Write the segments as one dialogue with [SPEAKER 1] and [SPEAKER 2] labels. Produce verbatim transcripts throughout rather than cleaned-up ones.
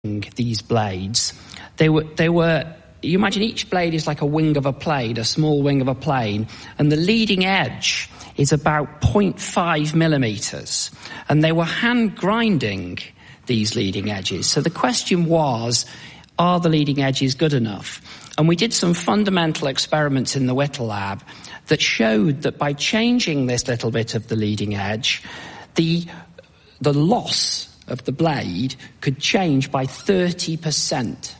[SPEAKER 1] these blades. They were, they were, you imagine each blade is like a wing of a plane, a small wing of a plane, and the leading edge is about zero point five millimeters. And they were hand grinding these leading edges. So the question was, are the leading edges good enough? And we did some fundamental experiments in the Whittle lab that showed that by changing this little bit of the leading edge, the, the loss of the blade could change by thirty percent.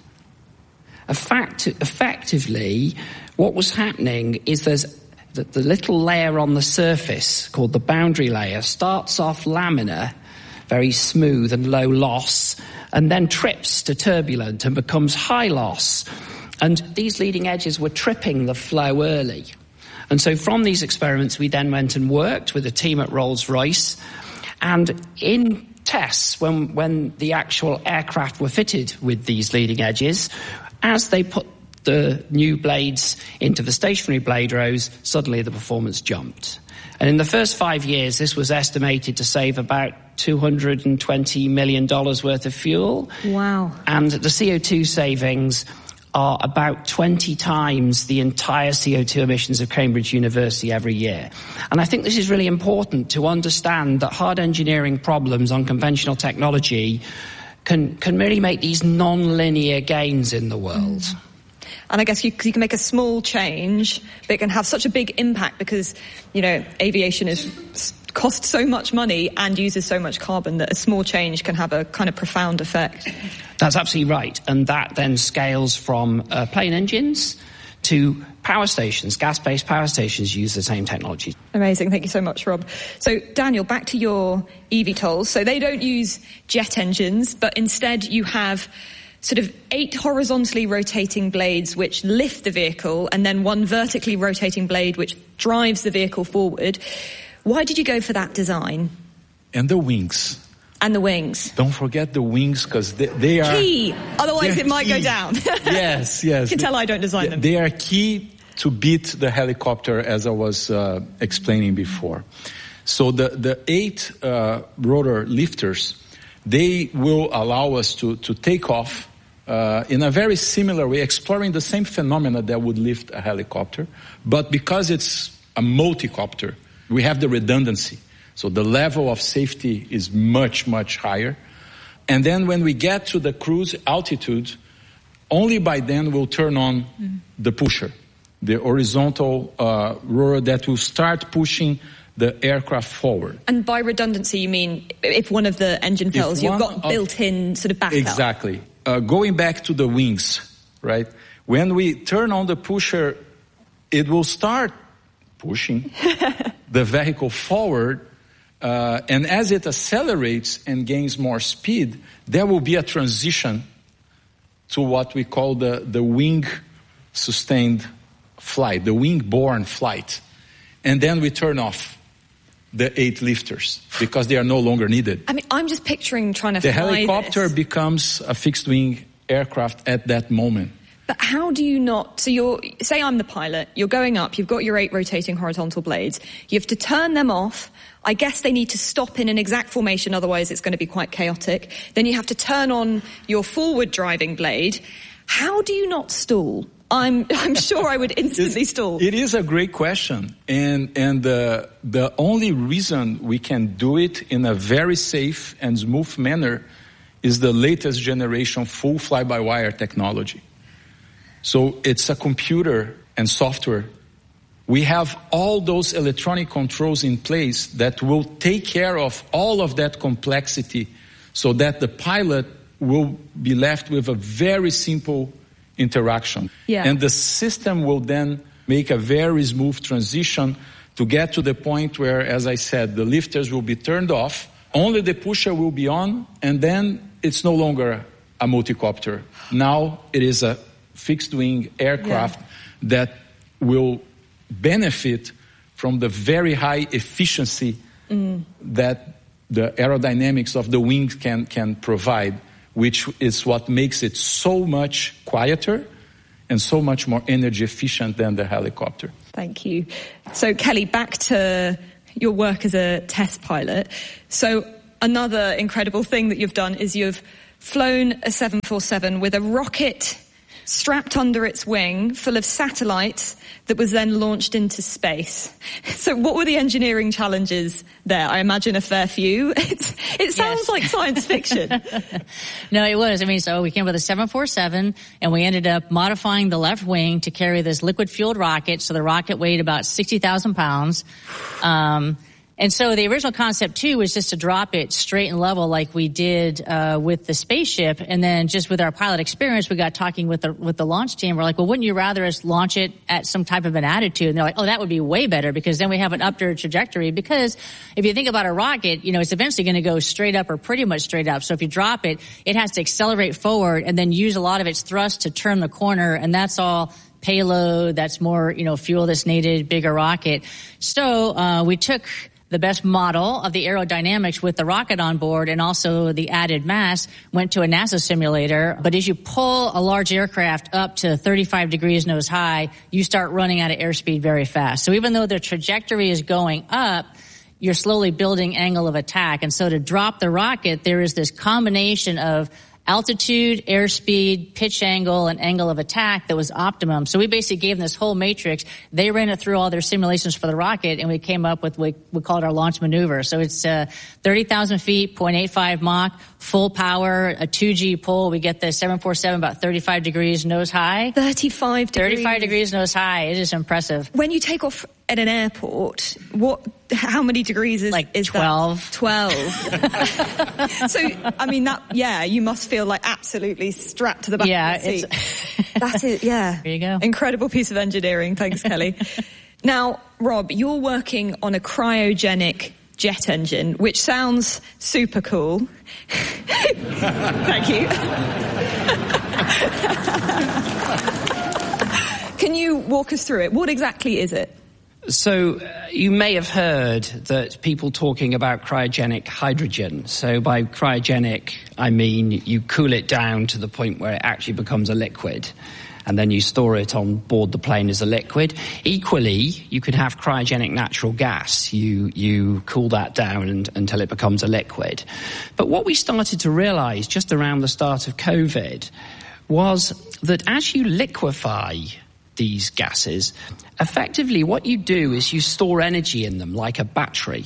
[SPEAKER 1] Effect- effectively, what was happening is there's the, the little layer on the surface called the boundary layer starts off laminar, very smooth and low loss, and then trips to turbulent and becomes high loss. And these leading edges were tripping the flow early. And so from these experiments, we then went and worked with a team at Rolls-Royce. And in tests, when, when the actual aircraft were fitted with these leading edges, as they put the new blades into the stationary blade rows, suddenly the performance jumped. And in the first five years, this was estimated to save about two hundred twenty million dollars worth of fuel.
[SPEAKER 2] Wow.
[SPEAKER 1] And the C O two savings are about twenty times the entire C O two emissions of Cambridge University every year. And I think this is really important to understand that hard engineering problems on conventional technology can, can really make these non-linear gains in the world.
[SPEAKER 2] Mm. And I guess you, you can make a small change, but it can have such a big impact because, you know, aviation is costs so much money and uses so much carbon that a small change can have a kind of profound effect.
[SPEAKER 1] That's absolutely right. And that then scales from uh, plane engines to power stations. Gas-based power stations use the same technology.
[SPEAKER 2] Amazing. Thank you so much, Rob. So, Daniel, back to your eVTOLs. So they don't use jet engines, but instead you have sort of eight horizontally rotating blades which lift the vehicle and then one vertically rotating blade which drives the vehicle forward. Why did you go for that design?
[SPEAKER 3] And the wings.
[SPEAKER 2] And the wings.
[SPEAKER 3] Don't forget the wings, because they, they are...
[SPEAKER 2] Key! Otherwise it might
[SPEAKER 3] key.
[SPEAKER 2] go down.
[SPEAKER 3] Yes, yes.
[SPEAKER 2] You can tell I don't design
[SPEAKER 3] they,
[SPEAKER 2] them.
[SPEAKER 3] They are key to beat the helicopter, as I was uh, explaining before. So the, the eight uh, rotor lifters, they will allow us to, to take off uh, in a very similar way, exploring the same phenomena that would lift a helicopter. But because it's a multicopter, we have the redundancy. So the level of safety is much, much higher. And then when we get to the cruise altitude, only by then we'll turn on mm. the pusher, the horizontal uh, rotor that will start pushing the aircraft forward.
[SPEAKER 2] And by redundancy, you mean if one of the engine fails, you've got built-in sort of backup?
[SPEAKER 3] Exactly. Uh, going back to the wings, right? When we turn on the pusher, it will start pushing the vehicle forward. Uh, and as it accelerates and gains more speed, there will be a transition to what we call the, the wing-sustained flight, the wing-borne flight. And then we turn off the eight lifters because they are no longer needed.
[SPEAKER 2] I mean, I'm just picturing trying to
[SPEAKER 3] the
[SPEAKER 2] fly
[SPEAKER 3] helicopter
[SPEAKER 2] this.
[SPEAKER 3] becomes a fixed-wing aircraft at that moment.
[SPEAKER 2] But how do you not, so you're, say I'm the pilot, you're going up, you've got your eight rotating horizontal blades, you have to turn them off. I guess they need to stop in an exact formation, otherwise it's going to be quite chaotic. Then you have to turn on your forward driving blade. How do you not stall? I'm, I'm sure I would instantly stall.
[SPEAKER 3] It is a great question. And, and uh, the only reason we can do it in a very safe and smooth manner is the latest generation full fly-by-wire technology. So it's a computer and software. We have all those electronic controls in place that will take care of all of that complexity so that the pilot will be left with a very simple interaction.
[SPEAKER 2] Yeah.
[SPEAKER 3] And the system will then make a very smooth transition to get to the point where, as I said, the lifters will be turned off, only the pusher will be on, and then it's no longer a multicopter. Now it is a fixed-wing aircraft yeah. that will benefit from the very high efficiency mm. that the aerodynamics of the wing can, can provide, which is what makes it so much quieter and so much more energy efficient than the helicopter.
[SPEAKER 2] Thank you. So, Kelly, back to your work as a test pilot. So another incredible thing that you've done is you've flown a seven forty-seven with a rocket strapped under its wing full of satellites that was then launched into space. So what were the engineering challenges there? I imagine a fair few. It's, it sounds
[SPEAKER 4] yes.
[SPEAKER 2] like science fiction.
[SPEAKER 4] No, it was. I mean, so we came with a seven forty-seven and we ended up modifying the left wing to carry this liquid fueled rocket. So the rocket weighed about sixty thousand pounds. Um, And so the original concept, too, was just to drop it straight and level like we did uh with the spaceship. And then just with our pilot experience, we got talking with the with the launch team. We're like, well, wouldn't you rather us launch it at some type of an attitude? And they're like, oh, that would be way better because then we have an upward trajectory. Because if you think about a rocket, you know, it's eventually going to go straight up or pretty much straight up. So if you drop it, it has to accelerate forward and then use a lot of its thrust to turn the corner. And that's all payload. That's more, you know, fuel that's needed, bigger rocket. So uh we took the best model of the aerodynamics with the rocket on board and also the added mass, went to a NASA simulator. But as you pull a large aircraft up to thirty-five degrees nose high, you start running out of airspeed very fast. So even though the trajectory is going up, you're slowly building angle of attack. And so to drop the rocket, there is this combination of altitude, airspeed, pitch angle, and angle of attack that was optimum. So we basically gave them this whole matrix. They ran it through all their simulations for the rocket, and we came up with what we called our launch maneuver. So it's uh, thirty thousand feet, zero point eight five Mach, full power, a two G pull. We get the seven forty-seven about thirty-five degrees nose high.
[SPEAKER 2] thirty-five degrees.
[SPEAKER 4] thirty-five degrees nose high. It is impressive.
[SPEAKER 2] When you take off at an airport, what, how many degrees is,
[SPEAKER 4] like
[SPEAKER 2] is
[SPEAKER 4] twelve.
[SPEAKER 2] that? twelve. So, I mean, that, yeah, you must feel like absolutely strapped to the back
[SPEAKER 4] yeah,
[SPEAKER 2] of the seat.
[SPEAKER 4] It's
[SPEAKER 2] That's it, yeah.
[SPEAKER 4] There you go.
[SPEAKER 2] Incredible piece of engineering. Thanks, Kelly. Now, Rob, you're working on a cryogenic jet engine, which sounds super cool. Thank you. Can you walk us through it? What exactly is it?
[SPEAKER 1] So uh, you may have heard that people talking about cryogenic hydrogen. So by cryogenic, I mean you cool it down to the point where it actually becomes a liquid, and then you store it on board the plane as a liquid. Equally, you can have cryogenic natural gas. You you cool that down and, until it becomes a liquid. But what we started to realize just around the start of COVID was that as you liquefy these gases, effectively what you do is you store energy in them like a battery.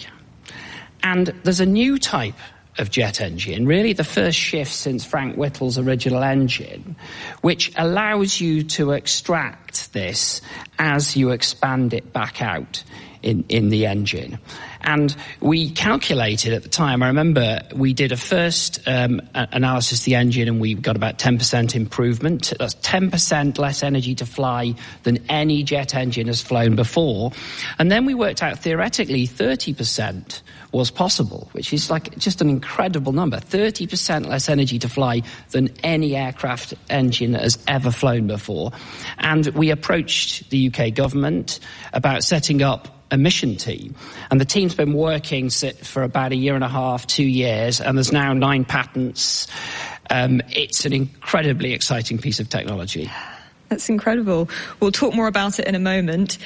[SPEAKER 1] And there's a new type of jet engine, really the first shift since Frank Whittle's original engine, which allows you to extract this as you expand it back out in, in the engine. And we calculated at the time, I remember we did a first um, analysis of the engine and we got about ten percent improvement. That's ten percent less energy to fly than any jet engine has flown before. And then we worked out theoretically thirty percent was possible, which is like just an incredible number. thirty percent less energy to fly than any aircraft engine that has ever flown before. And we approached the U K government about setting up a mission team, and the team's been working for about a year and a half, two years, and there's now nine patents. Um, it's an incredibly exciting piece of technology.
[SPEAKER 2] That's incredible. We'll talk more about it in a moment.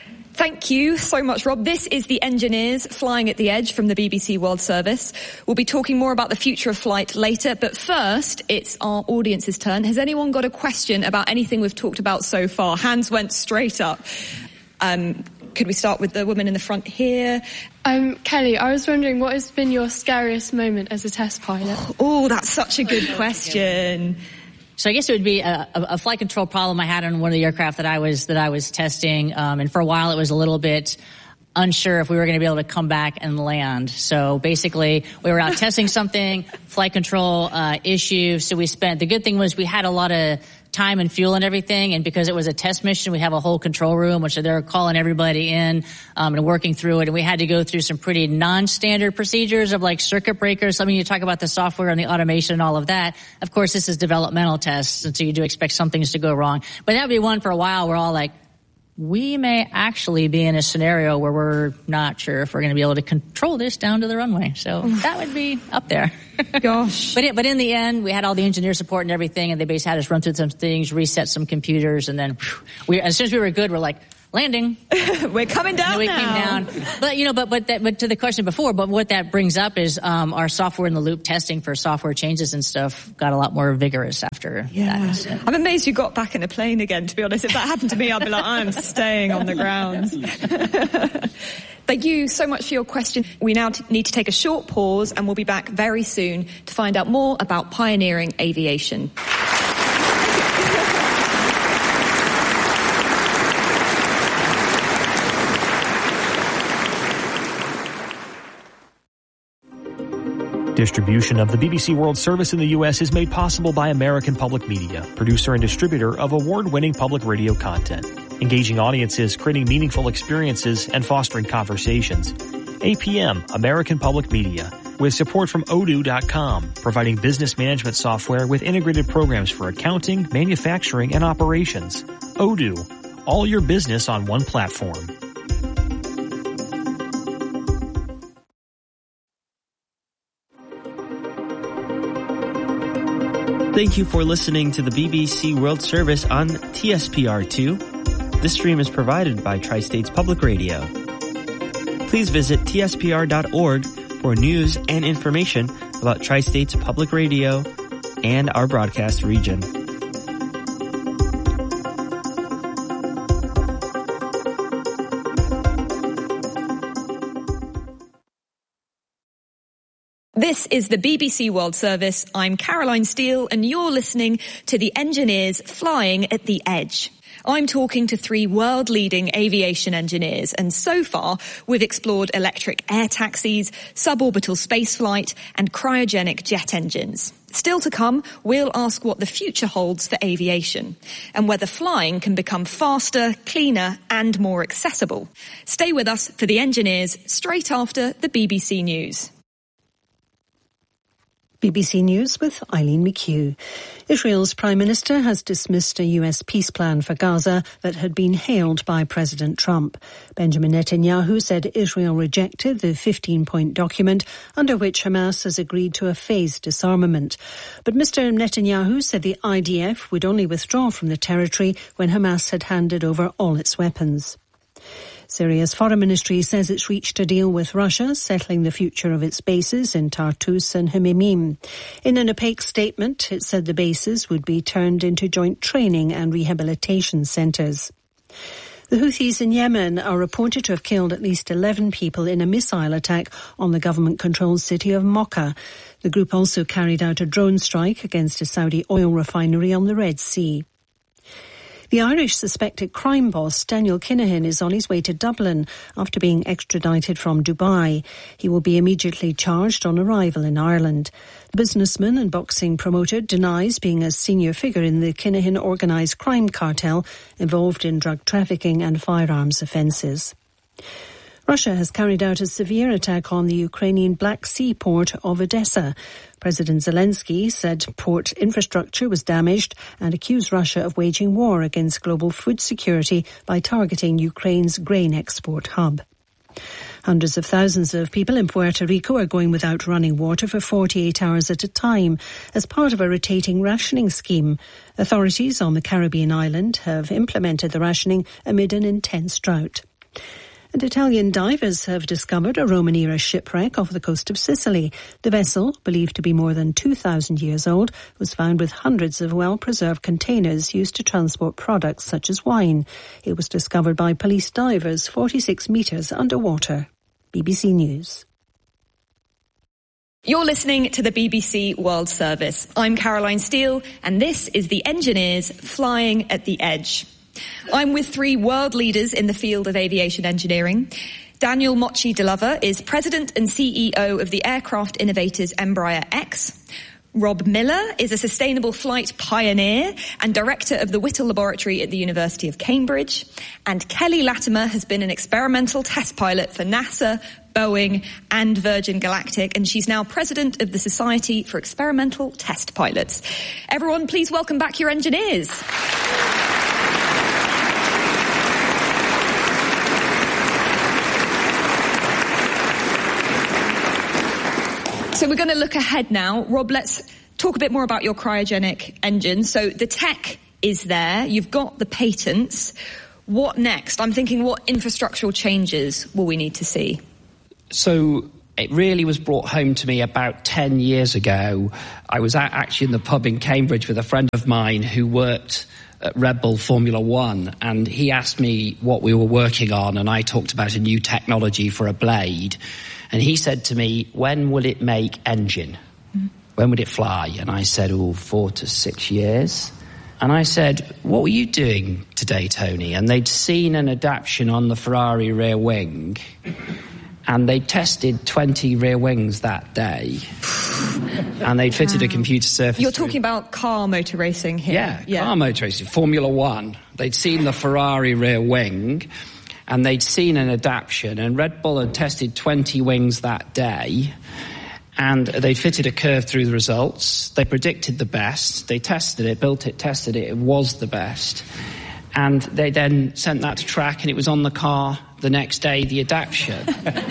[SPEAKER 2] Thank you so much, Rob. This is the Engineers Flying at the Edge from the B B C World Service. We'll be talking more about the future of flight later, but first, it's our audience's turn. Has anyone got a question about anything we've talked about so far? Hands went straight up. Um, could we start with the woman in the front here?
[SPEAKER 5] Um, Kelly, I was wondering, what has been your scariest moment as a test pilot?
[SPEAKER 2] Oh, that's such a good question.
[SPEAKER 4] So I guess it would be a, a flight control problem I had on one of the aircraft that I was that I was testing, um, and for a while it was a little bit unsure if we were going to be able to come back and land. So basically, we were out testing something, flight control uh, issue. So we spent. The good thing was we had a lot of time and fuel and everything, and because it was a test mission, we have a whole control room, which they're calling everybody in um, and working through it. And we had to go through some pretty non-standard procedures of like circuit breakers. I mean, you talk about the software and the automation and all of that. Of course, this is developmental tests, and so you do expect some things to go wrong. But that would be one for a while. We're all like, we may actually be in a scenario where we're not sure if we're going to be able to control this down to the runway. So that would be up there.
[SPEAKER 2] Gosh.
[SPEAKER 4] But it, but in the end, we had all the engineer support and everything, and they basically had us run through some things, reset some computers, and then whew, we, as soon as we were good, we're like, landing.
[SPEAKER 2] We're coming down
[SPEAKER 4] we
[SPEAKER 2] now.
[SPEAKER 4] Came down. But, you know, but, but, that, but to the question before, but what that brings up is, um, our software in the loop testing for software changes and stuff got a lot more vigorous after
[SPEAKER 2] yeah.
[SPEAKER 4] that incident.
[SPEAKER 2] I'm amazed you got back in a plane again, to be honest. If that happened to me, I'd be like, I'm staying on the ground. Thank you so much for your question. We now t- need to take a short pause, and we'll be back very soon to find out more about pioneering aviation.
[SPEAKER 6] Distribution of the B B C World Service in the U S is made possible by American Public Media, producer and distributor of award-winning public radio content, engaging audiences, creating meaningful experiences, and fostering conversations. A P M, American Public Media, with support from odoo dot com, providing business management software with integrated programs for accounting, manufacturing, and operations. Odoo, all your business on one platform.
[SPEAKER 7] Thank you for listening to the B B C World Service on T S P R two. This stream is provided by Tri-States Public Radio. Please visit T S P R dot org for news and information about Tri-States Public Radio and our broadcast region.
[SPEAKER 2] This is the B B C World Service. I'm Caroline Steele, and you're listening to the engineers flying at the edge. I'm talking to three world-leading aviation engineers, and so far we've explored electric air taxis, suborbital spaceflight, and cryogenic jet engines. Still to come, we'll ask what the future holds for aviation, and whether flying can become faster, cleaner, and more accessible. Stay with us for the engineers straight after the B B C News.
[SPEAKER 8] B B C News with Eileen McHugh. Israel's Prime Minister has dismissed a U S peace plan for Gaza that had been hailed by President Trump. Benjamin Netanyahu said Israel rejected the fifteen-point document under which Hamas has agreed to a phased disarmament. But Mister Netanyahu said the I D F would only withdraw from the territory when Hamas had handed over all its weapons. Syria's foreign ministry says it's reached a deal with Russia, settling the future of its bases in Tartus and Hmeimim. In an opaque statement, it said the bases would be turned into joint training and rehabilitation centres. The Houthis in Yemen are reported to have killed at least eleven people in a missile attack on the government-controlled city of Mocha. The group also carried out a drone strike against a Saudi oil refinery on the Red Sea. The Irish suspected crime boss Daniel Kinahan is on his way to Dublin after being extradited from Dubai. He will be immediately charged on arrival in Ireland. The businessman and boxing promoter denies being a senior figure in the Kinahan organised crime cartel involved in drug trafficking and firearms offences. Russia has carried out a severe attack on the Ukrainian Black Sea port of Odessa. President Zelensky said port infrastructure was damaged and accused Russia of waging war against global food security by targeting Ukraine's grain export hub. Hundreds of thousands of people in Puerto Rico are going without running water for forty-eight hours at a time as part of a rotating rationing scheme. Authorities on the Caribbean island have implemented the rationing amid an intense drought. And Italian divers have discovered a Roman-era shipwreck off the coast of Sicily. The vessel, believed to be more than two thousand years old, was found with hundreds of well-preserved containers used to transport products such as wine. It was discovered by police divers forty-six metres underwater. B B C News.
[SPEAKER 2] You're listening to the B B C World Service. I'm Caroline Steele, and this is the engineers flying at the edge. I'm with three world leaders in the field of aviation engineering. Daniel Mochi de Lover is President and C E O of the aircraft innovators Embraer X. Rob Miller is a sustainable flight pioneer and director of the Whittle Laboratory at the University of Cambridge. And Kelly Latimer has been an experimental test pilot for NASA, Boeing and Virgin Galactic, and she's now president of the Society for Experimental Test Pilots. Everyone, please welcome back your engineers. So we're going to look ahead now. Rob, let's talk a bit more about your cryogenic engine. So the tech is there. You've got the patents. What next? I'm thinking, what infrastructural changes will we need to see?
[SPEAKER 1] So it really was brought home to me about ten years ago. I was actually in the pub in Cambridge with a friend of mine who worked at Red Bull Formula One, and he asked me what we were working on, and I talked about a new technology for a blade. And he said to me, when will it make engine? Mm-hmm. When would it fly? And I said, oh, four to six years. And I said, what were you doing today, Tony? And they'd seen an adaptation on the Ferrari rear wing, and they tested twenty rear wings that day. And they'd fitted wow. a computer surface.
[SPEAKER 2] You're talking about car motor racing here.
[SPEAKER 1] Yeah, yeah, car motor racing, Formula One. They'd seen the Ferrari rear wing, and they'd seen an adaptation, and Red Bull had tested twenty wings that day, and they fitted a curve through the results. They predicted the best. They tested it, built it, tested it. It was the best. And they then sent that to track, and it was on the car the next day, the adaptation.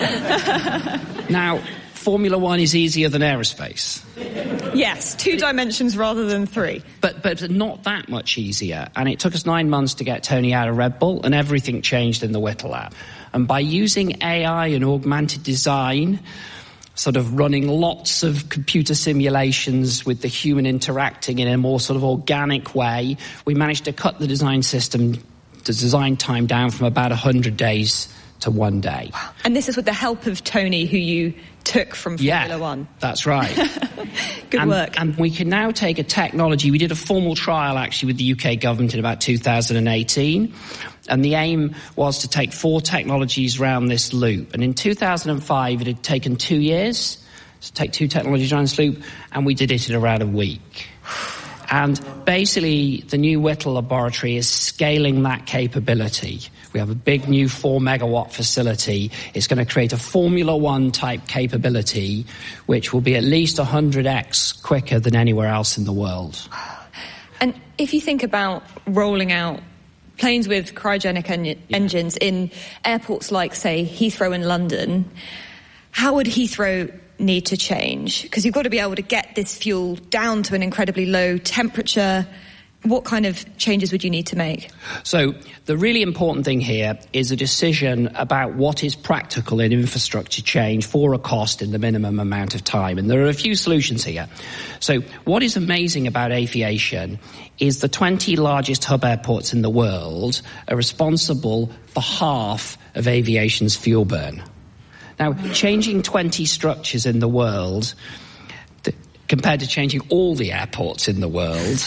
[SPEAKER 1] Now, Formula One is easier than aerospace.
[SPEAKER 2] Yes, two dimensions rather than three.
[SPEAKER 1] But but not that much easier. And it took us nine months to get Tony out of Red Bull, and everything changed in the Whittle lab. And by using A I and augmented design, sort of running lots of computer simulations with the human interacting in a more sort of organic way, we managed to cut the design system, the design time down from about one hundred days to one day.
[SPEAKER 2] And this is with the help of Tony, who you took from Formula
[SPEAKER 1] yeah,
[SPEAKER 2] One.
[SPEAKER 1] That's right.
[SPEAKER 2] Good
[SPEAKER 1] and,
[SPEAKER 2] work.
[SPEAKER 1] And we can now take a technology. We did a formal trial, actually, with the U K government in about two thousand eighteen. And the aim was to take four technologies around this loop. And in two thousand five, it had taken two years to take two technologies around this loop, and we did it in around a week. And basically, the new Whittle laboratory is scaling that capability. We have a big new four megawatt facility. It's going to create a Formula One type capability, which will be at least one hundred x quicker than anywhere else in the world.
[SPEAKER 2] And if you think about rolling out planes with cryogenic en- yeah. engines in airports like, say, Heathrow in London, how would Heathrow need to change? Because you've got to be able to get this fuel down to an incredibly low temperature. What kind of changes would you need to make?
[SPEAKER 1] So the really important thing here is a decision about what is practical in infrastructure change for a cost in the minimum amount of time. And there are a few solutions here. So what is amazing about aviation is the twenty largest hub airports in the world are responsible for half of aviation's fuel burn. Now, changing twenty structures in the world th- compared to changing all the airports in the world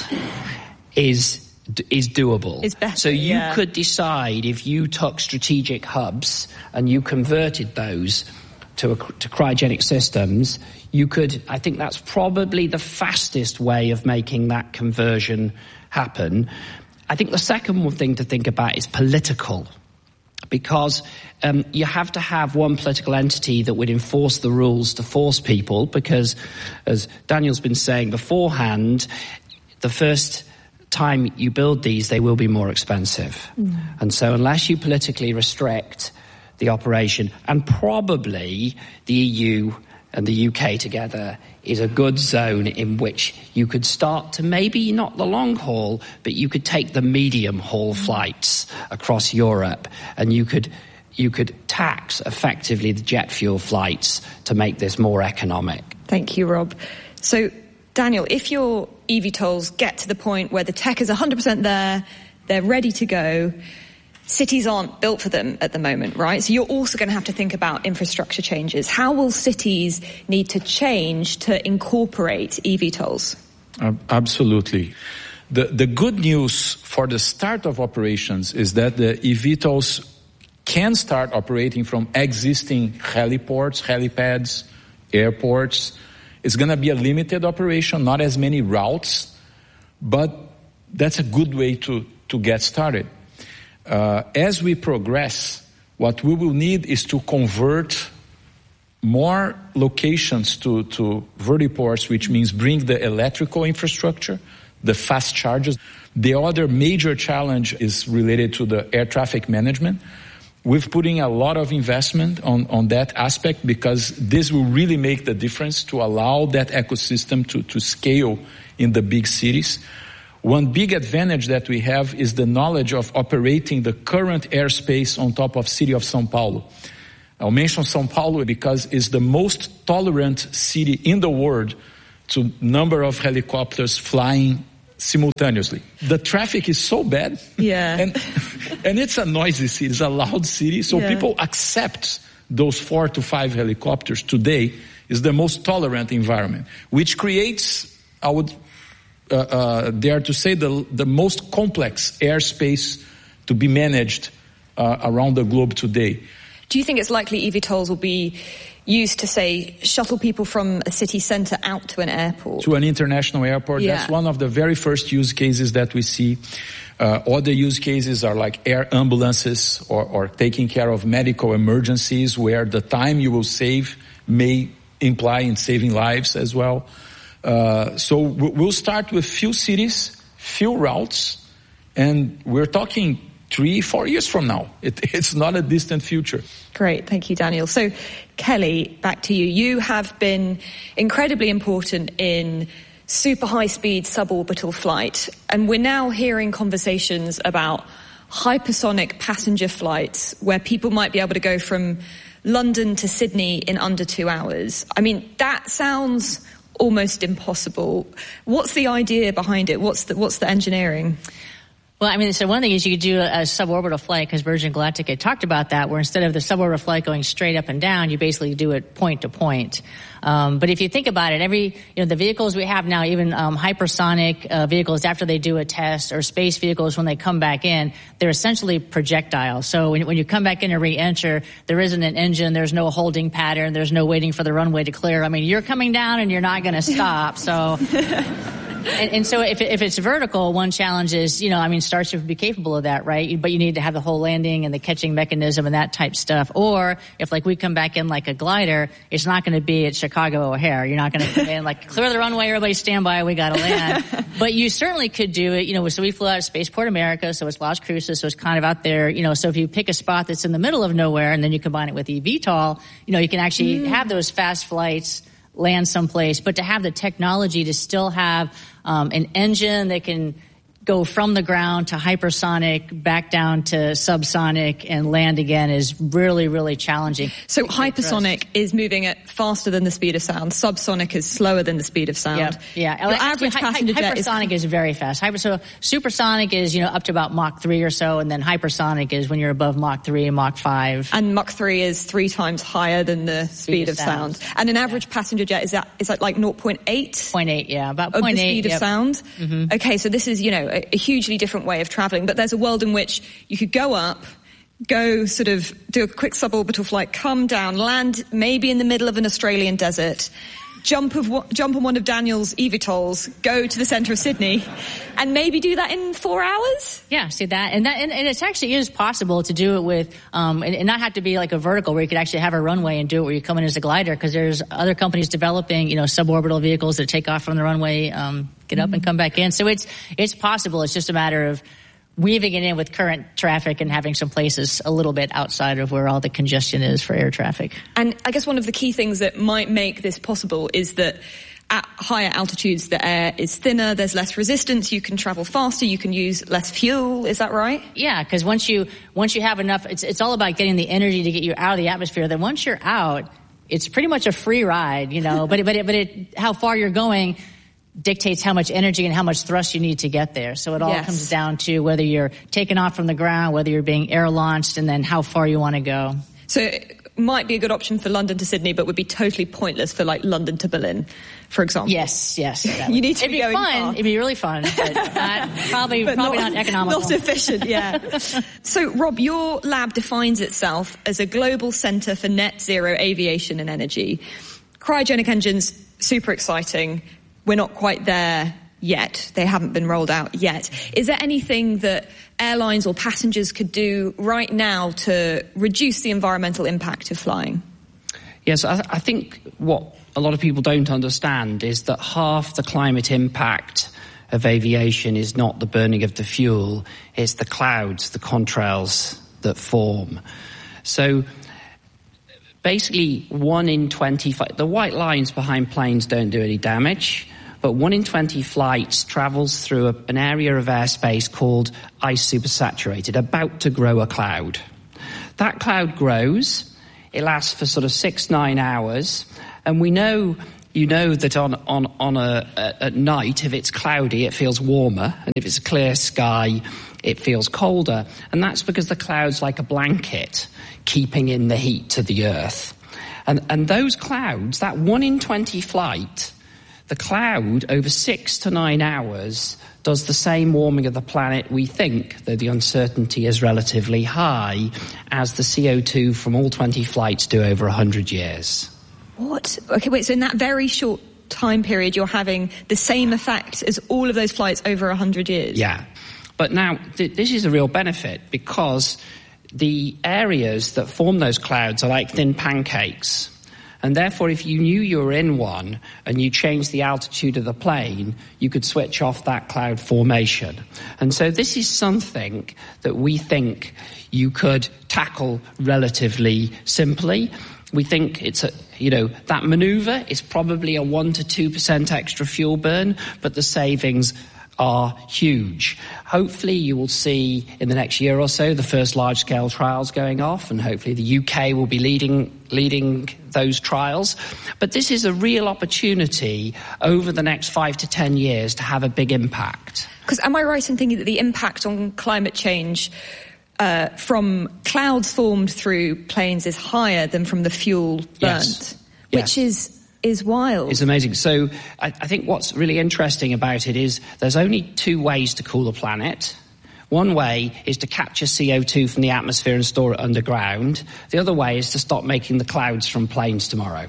[SPEAKER 1] is is doable.
[SPEAKER 2] It's better,
[SPEAKER 1] so you
[SPEAKER 2] yeah.
[SPEAKER 1] could decide, if you took strategic hubs and you converted those to a, to cryogenic systems, you could, I think that's probably the fastest way of making that conversion happen. I think the second thing to think about is political. Because um, you have to have one political entity that would enforce the rules to force people, because, as Daniel's been saying beforehand, the first time you build these, they will be more expensive. Mm. And so unless you politically restrict the operation, and probably the E U and the U K together is a good zone in which you could start to, maybe not the long haul, but you could take the medium haul flights across Europe, and you could you could tax effectively the jet fuel flights to make this more economic.
[SPEAKER 2] Thank you, Rob. So, Daniel, if your E V tolls get to the point where the tech is one hundred percent there, they're ready to go, cities aren't built for them at the moment, right? So you're also going to have to think about infrastructure changes. How will cities need to change to incorporate E V tolls?
[SPEAKER 3] Uh, absolutely. The, the good news for the start of operations is that the E V tolls can start operating from existing heliports, helipads, airports. It's going to be a limited operation, not as many routes, but that's a good way to, to get started. Uh, as we progress, what we will need is to convert more locations to, to vertiports, which means bring the electrical infrastructure, the fast chargers. The other major challenge is related to the air traffic management. We're putting a lot of investment on, on that aspect, because this will really make the difference to allow that ecosystem to, to scale in the big cities. One big advantage that we have is the knowledge of operating the current airspace on top of city of São Paulo. I'll mention São Paulo because it's the most tolerant city in the world to number of helicopters flying simultaneously. The traffic is so bad.
[SPEAKER 2] Yeah.
[SPEAKER 3] And, and it's a noisy city, it's a loud city, so
[SPEAKER 2] yeah.
[SPEAKER 3] people accept those four to five helicopters today is the most tolerant environment, which creates, I would uh, uh, dare to say, the, the most complex airspace to be managed uh, around the globe today.
[SPEAKER 2] Do you think it's likely E V TOLs will be used to, say, shuttle people from a city centre out to an airport?
[SPEAKER 3] To an international airport.
[SPEAKER 2] Yeah.
[SPEAKER 3] That's one of the very first use cases that we see. Uh, other use cases are like air ambulances or, or taking care of medical emergencies where the time you will save may imply in saving lives as well. Uh, so we'll start with few cities, few routes, and we're talking three, four years from now. It, it's not a distant future.
[SPEAKER 2] Great. Thank you, Daniel. So, Kelly, back to you. You have been incredibly important in super high-speed suborbital flight, and we're now hearing conversations about hypersonic passenger flights where people might be able to go from London to Sydney in under two hours. I mean, that sounds almost impossible. What's the idea behind it? What's the, what's the engineering?
[SPEAKER 4] Well, I mean, so one thing is you could do a, a suborbital flight, because Virgin Galactic had talked about that, where instead of the suborbital flight going straight up and down, you basically do it point to point. Um, but if you think about it, every, you know, the vehicles we have now, even um, hypersonic uh, vehicles after they do a test, or space vehicles when they come back in, they're essentially projectiles. So when, when you come back in and re-enter, there isn't an engine, there's no holding pattern, there's no waiting for the runway to clear. I mean, you're coming down and you're not going to stop. So. And, and so if, if it's vertical, one challenge is, you know, I mean, Starship would be capable of that, right? But you need to have the whole landing and the catching mechanism and that type stuff. Or if, like, we come back in like a glider, it's not going to be at Chicago O'Hare. You're not going to come in like, clear the runway, everybody stand by, we got to land. But you certainly could do it, you know, so we flew out of Spaceport America, so it's Las Cruces, so it's kind of out there, you know, so if you pick a spot that's in the middle of nowhere and then you combine it with E V TOL, you know, you can actually mm. have those fast flights, land someplace, but to have the technology to still have um, an engine that can go from the ground to hypersonic, back down to subsonic, and land again is really, really challenging.
[SPEAKER 2] So hypersonic is moving at faster than the speed of sound. Subsonic is slower than the speed of sound.
[SPEAKER 4] Yep. Yeah.
[SPEAKER 2] Your
[SPEAKER 4] Actually,
[SPEAKER 2] average passenger
[SPEAKER 4] hy-
[SPEAKER 2] jet is...
[SPEAKER 4] Hypersonic is very fast. Hyper, so supersonic is, you know, up to about Mach three or so, and then hypersonic is when you're above Mach three, Mach five.
[SPEAKER 2] And Mach three is three times higher than the speed, speed of sound. sound. And an average yeah. passenger jet, is that, is that like zero point eight?
[SPEAKER 4] zero point eight, yeah. About
[SPEAKER 2] zero
[SPEAKER 4] point eight.
[SPEAKER 2] Of the speed
[SPEAKER 4] yep.
[SPEAKER 2] of sound?
[SPEAKER 4] Mm-hmm.
[SPEAKER 2] Okay, so this is, you know, a, a hugely different way of travelling, but there's a world in which you could go up, go sort of do a quick suborbital flight, come down, land maybe in the middle of an Australian desert, jump of jump on one of Daniel's E V TOLs, go to the centre of Sydney, and maybe do that in four hours?
[SPEAKER 4] Yeah, see that, and that, and, and it actually is possible to do it with, um, and, and not have to be like a vertical where you could actually have a runway and do it where you come in as a glider, because there's other companies developing, you know, suborbital vehicles that take off from the runway, um, get up mm-hmm. and come back in. So it's it's possible. It's just a matter of weaving it in with current traffic and having some places a little bit outside of where all the congestion is for air traffic.
[SPEAKER 2] And I guess one of the key things that might make this possible is that at higher altitudes, the air is thinner, there's less resistance, you can travel faster, you can use less fuel. Is that right?
[SPEAKER 4] Yeah, because once you once you have enough, it's it's all about getting the energy to get you out of the atmosphere. Then once you're out, it's pretty much a free ride, you know. but it, but it, but it, how far you're going dictates how much energy and how much thrust you need to get there. So it all
[SPEAKER 2] yes.
[SPEAKER 4] comes down to whether you're taking off from the ground, whether you're being air launched, and then how far you want to go.
[SPEAKER 2] So it might be a good option for London to Sydney, but would be totally pointless for like London to Berlin, for example.
[SPEAKER 4] Yes, yes.
[SPEAKER 2] You need to
[SPEAKER 4] It'd
[SPEAKER 2] be,
[SPEAKER 4] be
[SPEAKER 2] going
[SPEAKER 4] fun.
[SPEAKER 2] far.
[SPEAKER 4] It'd be really fun, but not, probably
[SPEAKER 2] but
[SPEAKER 4] probably
[SPEAKER 2] not,
[SPEAKER 4] not economical.
[SPEAKER 2] Not efficient, yeah. So, Rob, your lab defines itself as a global centre for net zero aviation and energy. Cryogenic engines, super exciting. We're not quite there yet. They haven't been rolled out yet. Is there anything that airlines or passengers could do right now to reduce the environmental impact of flying?
[SPEAKER 1] Yes, I, th- I think what a lot of people don't understand is that half the climate impact of aviation is not the burning of the fuel, it's the clouds, the contrails that form. So basically, one in twenty-five, the white lines behind planes don't do any damage. but one in twenty flights travels through a, an area of airspace called ice supersaturated, about to grow a cloud. That cloud grows, it lasts for sort of six, nine hours, and we know, you know that on, on, on a, a, at night, if it's cloudy, it feels warmer, and if it's a clear sky, it feels colder. And that's because the cloud's like a blanket, keeping in the heat to the Earth. And, and those clouds, that one in twenty flight, the cloud over six to nine hours does the same warming of the planet, we think, though the uncertainty is relatively high, as the C O two from all twenty flights do over one hundred years.
[SPEAKER 2] What? Okay, wait, so in that very short time period, you're having the same effect as all of those flights over one hundred years?
[SPEAKER 1] Yeah. But now, th- this is a real benefit, because the areas that form those clouds are like thin pancakes. And therefore, if you knew you were in one and you changed the altitude of the plane, you could switch off that cloud formation. And so this is something that we think you could tackle relatively simply. We think it's a, you know, that maneuver is probably a one to two percent extra fuel burn, but the savings are huge. Hopefully you will see in the next year or so the first large-scale trials going off, and hopefully the U K will be leading leading those trials. But this is a real opportunity over the next five to ten years to have a big impact.
[SPEAKER 2] Because am I right in thinking that the impact on climate change uh, from clouds formed through planes is higher than from the fuel burnt?
[SPEAKER 1] Yes.
[SPEAKER 2] Which
[SPEAKER 1] yes.
[SPEAKER 2] is is wild.
[SPEAKER 1] It's amazing. So I, I think what's really interesting about it is there's only two ways to cool the planet. One way is to capture C O two from the atmosphere and store it underground. The other way is to stop making the clouds from planes tomorrow.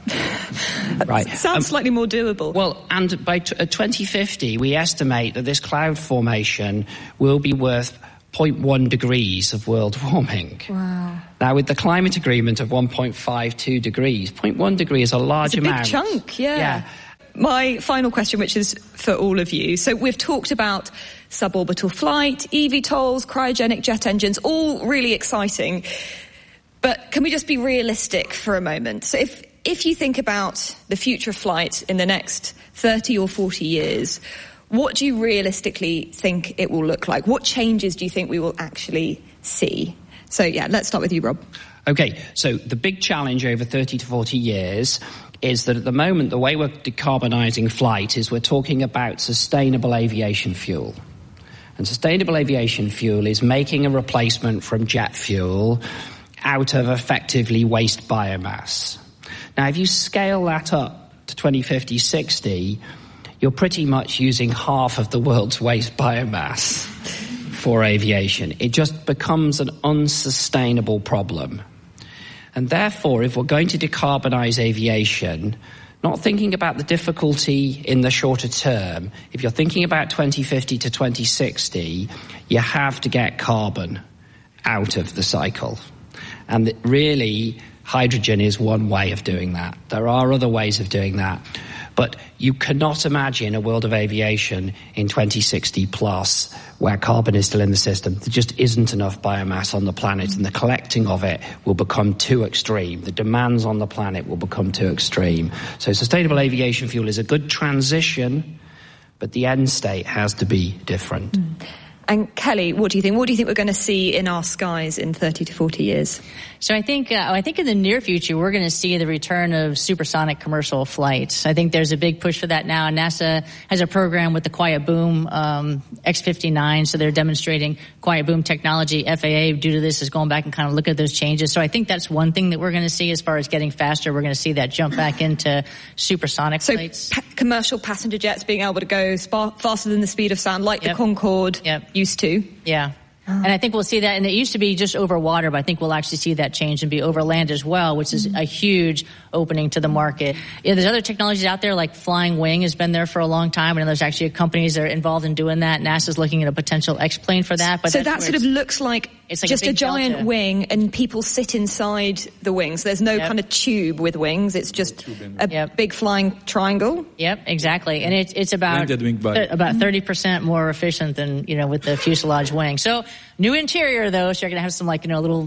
[SPEAKER 1] Right.
[SPEAKER 2] Sounds um, slightly more doable.
[SPEAKER 1] Well, and by t- uh, twenty fifty, we estimate that this cloud formation will be worth zero point one degrees of world warming.
[SPEAKER 2] Wow.
[SPEAKER 1] Now, with the climate agreement of one point five two degrees, zero point one degree is a large
[SPEAKER 2] it's a
[SPEAKER 1] amount.
[SPEAKER 2] Big chunk, yeah.
[SPEAKER 1] Yeah.
[SPEAKER 2] My final question, which is for all of you. So we've talked about suborbital flight, E V TOLs, cryogenic jet engines, all really exciting. But can we just be realistic for a moment? So if, if you think about the future of flight in the next thirty or forty years, what do you realistically think it will look like? What changes do you think we will actually see? So, yeah, let's start with you, Rob.
[SPEAKER 1] Okay, so the big challenge over thirty to forty years is that at the moment the way we're decarbonising flight is we're talking about sustainable aviation fuel. And sustainable aviation fuel is making a replacement from jet fuel out of effectively waste biomass. Now, if you scale that up to twenty fifty, sixty, you're pretty much using half of the world's waste biomass for aviation. It just becomes an unsustainable problem. And therefore, if we're going to decarbonise aviation, not thinking about the difficulty in the shorter term, if you're thinking about twenty fifty to twenty sixty, you have to get carbon out of the cycle. And really, hydrogen is one way of doing that. There are other ways of doing that. But you cannot imagine a world of aviation in twenty sixty plus where carbon is still in the system. There just isn't enough biomass on the planet, and the collecting of it will become too extreme. The demands on the planet will become too extreme. So sustainable aviation fuel is a good transition, but the end state has to be different.
[SPEAKER 2] Mm. And Kelly, what do you think? What do you think we're going to see in our skies in thirty to forty years?
[SPEAKER 4] So I think uh, I think in the near future we're going to see the return of supersonic commercial flights. I think there's a big push for that now. NASA has a program with the Quiet Boom um, X fifty-nine, so they're demonstrating Quiet Boom technology. F A A, due to this, is going back and kind of look at those changes. So I think that's one thing that we're going to see as far as getting faster. We're going to see that jump back into supersonic
[SPEAKER 2] so
[SPEAKER 4] flights.
[SPEAKER 2] So pa- commercial passenger jets being able to go spa- faster than the speed of sound, like
[SPEAKER 4] yep.
[SPEAKER 2] the Concorde
[SPEAKER 4] yep.
[SPEAKER 2] used to.
[SPEAKER 4] Yeah. And I think we'll see that, and it used to be just over water, but I think we'll actually see that change and be over land as well, which is a huge opening to the market. Yeah, there's other technologies out there, like flying wing has been there for a long time, and there's actually companies that are involved in doing that. NASA's looking at a potential X-plane for that. But
[SPEAKER 2] so that sort of looks like,
[SPEAKER 4] it's like
[SPEAKER 2] just a,
[SPEAKER 4] a
[SPEAKER 2] giant
[SPEAKER 4] delta.
[SPEAKER 2] wing, and people sit inside the wings. There's no
[SPEAKER 4] yep.
[SPEAKER 2] kind of tube with wings. It's just a
[SPEAKER 4] yep.
[SPEAKER 2] big flying triangle.
[SPEAKER 4] Yep, exactly. And it, it's about
[SPEAKER 3] wing
[SPEAKER 4] th- about thirty percent more efficient than, you know, with the fuselage wing. So new interior, though, so you're going to have some, like, you know, little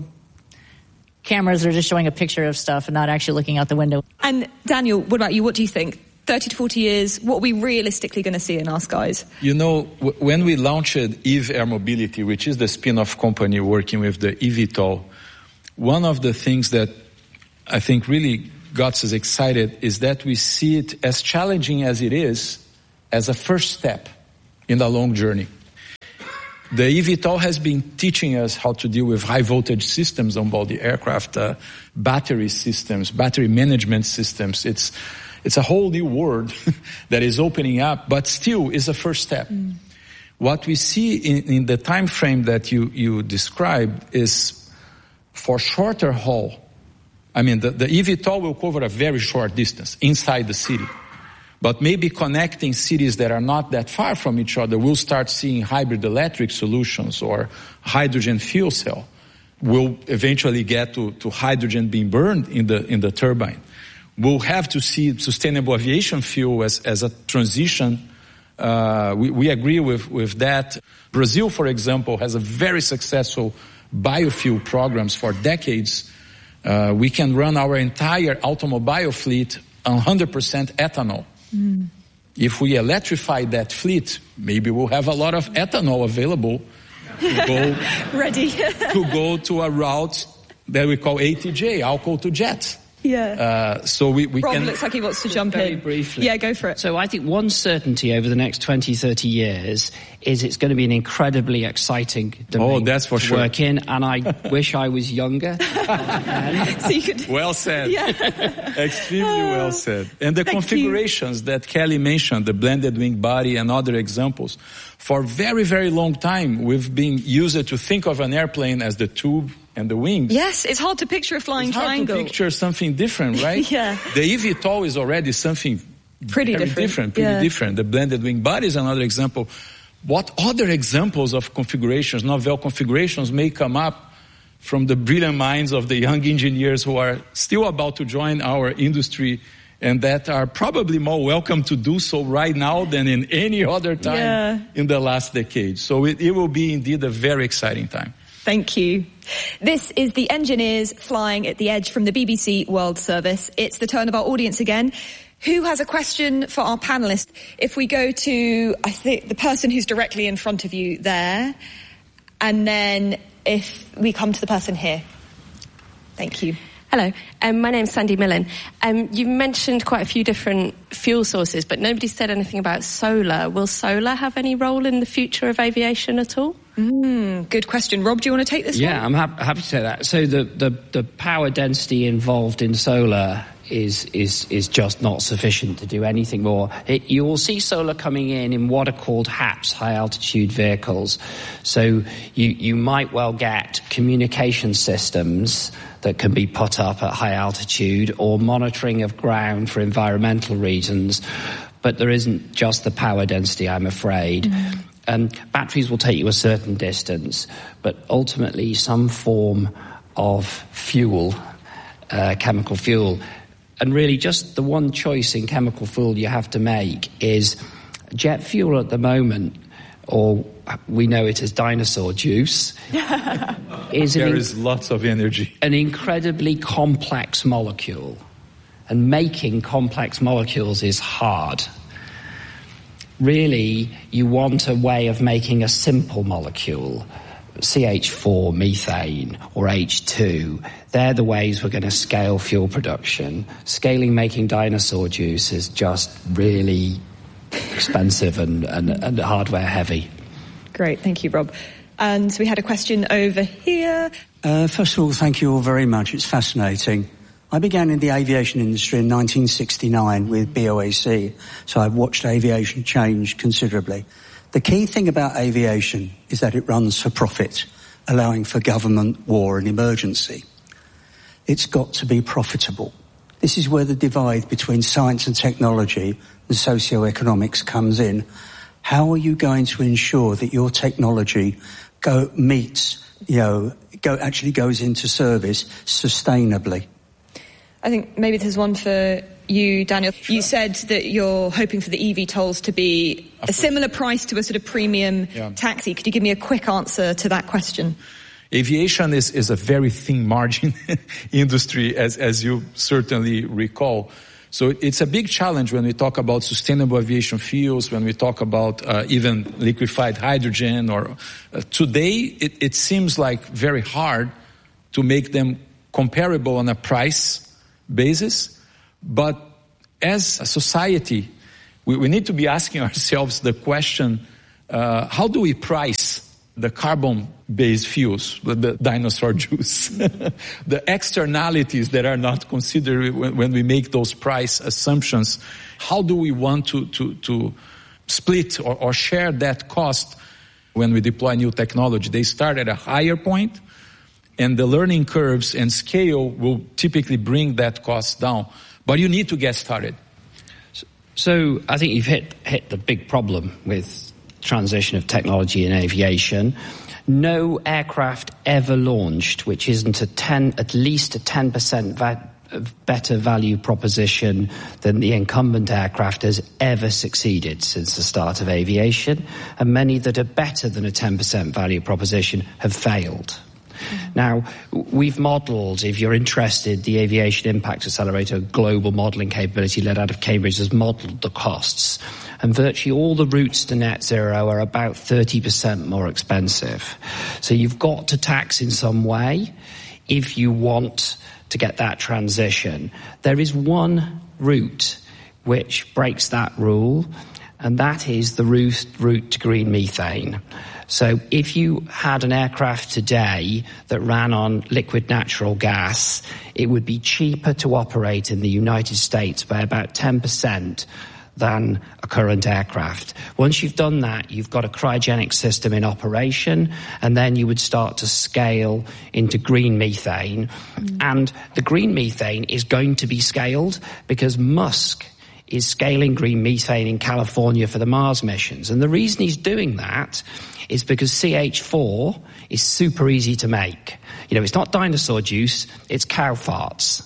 [SPEAKER 4] cameras that are just showing a picture of stuff and not actually looking out the window.
[SPEAKER 2] And Daniel, what about you? What do you think? thirty to forty years, what are we realistically going to see in our skies?
[SPEAKER 3] You know, w- when we launched Eve Air Mobility, which is the spin-off company working with the eVTOL, one of the things that I think really got us excited is that we see it as challenging as it is as a first step in the long journey. The eVTOL has been teaching us how to deal with high voltage systems on board the aircraft, uh, battery systems, battery management systems. It's it's a whole new world that is opening up, but still is a first step. Mm. What we see in, in the time frame that you, you described is for shorter haul. I mean, the, the eVTOL will cover a very short distance inside the city. But maybe connecting cities that are not that far from each other, we'll start seeing hybrid electric solutions or hydrogen fuel cell. We'll eventually get to, to hydrogen being burned in the in the turbine. We'll have to see sustainable aviation fuel as, as a transition. Uh, we, we agree with, with that. Brazil, for example, has a very successful biofuel programs for decades. Uh, we can run our entire automobile fleet on one hundred percent ethanol. Mm. If we electrify that fleet, maybe we'll have a lot of ethanol available to go,
[SPEAKER 2] Ready.
[SPEAKER 3] to go to a route that we call A T J, alcohol to jet.
[SPEAKER 2] Yeah.
[SPEAKER 3] Uh, so we, we
[SPEAKER 2] Rob
[SPEAKER 3] can...
[SPEAKER 2] looks like he wants to jump
[SPEAKER 1] very
[SPEAKER 2] in.
[SPEAKER 1] briefly.
[SPEAKER 2] Yeah, go for it.
[SPEAKER 1] So I think one certainty over the next twenty, thirty years is it's going to be an incredibly exciting domain
[SPEAKER 3] oh, that's for
[SPEAKER 1] to
[SPEAKER 3] sure.
[SPEAKER 1] work in, and I wish I was younger.
[SPEAKER 2] So you could...
[SPEAKER 3] Well said.
[SPEAKER 2] Yeah.
[SPEAKER 3] Extremely well said. And the
[SPEAKER 2] Thank
[SPEAKER 3] configurations
[SPEAKER 2] you.
[SPEAKER 3] that Kelly mentioned, the blended wing body and other examples, for a very, very long time we've been used to think of an airplane as the tube and the wings.
[SPEAKER 2] Yes, it's hard to picture a flying
[SPEAKER 3] it's hard
[SPEAKER 2] triangle.
[SPEAKER 3] to picture something different, right?
[SPEAKER 2] Yeah.
[SPEAKER 3] The eVTOL is already something
[SPEAKER 2] pretty
[SPEAKER 3] very
[SPEAKER 2] different.
[SPEAKER 3] different pretty
[SPEAKER 2] yeah.
[SPEAKER 3] different. The blended wing body is another example. What other examples of configurations, novel configurations, may come up from the brilliant minds of the young engineers who are still about to join our industry and that are probably more welcome to do so right now than in any other time
[SPEAKER 2] yeah.
[SPEAKER 3] in the last decade. So it, it will be indeed a very exciting time.
[SPEAKER 2] Thank you. This is the engineers flying at the edge from the B B C World Service. It's the turn of our audience again. Who has a question for our panellists? If we go to, I think, the person who's directly in front of you there, and then if we come to the person here. Thank you.
[SPEAKER 9] Hello, um, my name's Sandy Millen. Um, you mentioned quite a few different fuel sources, but nobody said anything about solar. Will solar have any role in the future of aviation at all?
[SPEAKER 2] Mm, good question. Rob, do you want to take this
[SPEAKER 1] yeah,
[SPEAKER 2] one?
[SPEAKER 1] I'm ha- happy to say that. So the, the, the power density involved in solar is is is just not sufficient to do anything more. It, you will see solar coming in in what are called HAPS, high altitude vehicles. So you you might well get communication systems that can be put up at high altitude or monitoring of ground for environmental reasons, but there isn't just the power density, I'm afraid. Mm. And batteries will take you a certain distance, but ultimately some form of fuel, uh, chemical fuel. And really just the one choice in chemical fuel you have to make is jet fuel at the moment, or we know it as dinosaur juice, is
[SPEAKER 3] there
[SPEAKER 1] an,
[SPEAKER 3] is lots of energy.
[SPEAKER 1] An incredibly complex molecule. And making complex molecules is hard. Really, you want a way of making a simple molecule. C H four, methane, or H two. They're the ways we're going to scale fuel production. Scaling making dinosaur juice is just really expensive and, and, and hardware heavy.
[SPEAKER 2] Great, thank you, Rob. And we had a question over here.
[SPEAKER 10] Uh, first of all, thank you all very much. It's fascinating. I began in the aviation industry in nineteen sixty-nine with B O A C, so I've watched aviation change considerably. The key thing about aviation is that it runs for profit, allowing for government, war and emergency. It's got to be profitable. This is where the divide between science and technology and socio-economics comes in. How are you going to ensure that your technology go meets, you know, go actually goes into service sustainably?
[SPEAKER 2] I think maybe there's one for you, Daniel. Sure. You said that you're hoping for the eVTOLs to be a similar price to a sort of premium yeah. taxi. Could you give me a quick answer to that question?
[SPEAKER 3] Aviation is, is a very thin margin industry, as, as you certainly recall. So it's a big challenge when we talk about sustainable aviation fuels, when we talk about uh, even liquefied hydrogen. Or uh, today, it, it seems like very hard to make them comparable on a price basis. But as a society, we, we need to be asking ourselves the question, uh, how do we price the carbon-based fuels, the, the dinosaur juice, the externalities that are not considered when, when we make those price assumptions? How do we want to, to, to split or, or share that cost when we deploy new technology? They start at a higher point, and the learning curves and scale will typically bring that cost down. But you need to get started.
[SPEAKER 1] So, so I think you've hit, hit the big problem with transition of technology in aviation. No aircraft ever launched which isn't a ten, at least a ten percent va- better value proposition than the incumbent aircraft has ever succeeded since the start of aviation, and many that are better than a ten percent value proposition have failed. Now, we've modelled, if you're interested, the Aviation Impact Accelerator global modelling capability led out of Cambridge has modelled the costs. And virtually all the routes to net zero are about thirty percent more expensive. So you've got to tax in some way if you want to get that transition. There is one route which breaks that rule, and that is the route, route to green methane. So if you had an aircraft today that ran on liquid natural gas, it would be cheaper to operate in the United States by about ten percent than a current aircraft. Once you've done that, you've got a cryogenic system in operation, and then you would start to scale into green methane. Mm. And the green methane is going to be scaled because Musk is scaling green methane in California for the Mars missions. And the reason he's doing that is because C H four is super easy to make. You know, it's not dinosaur juice, it's cow farts.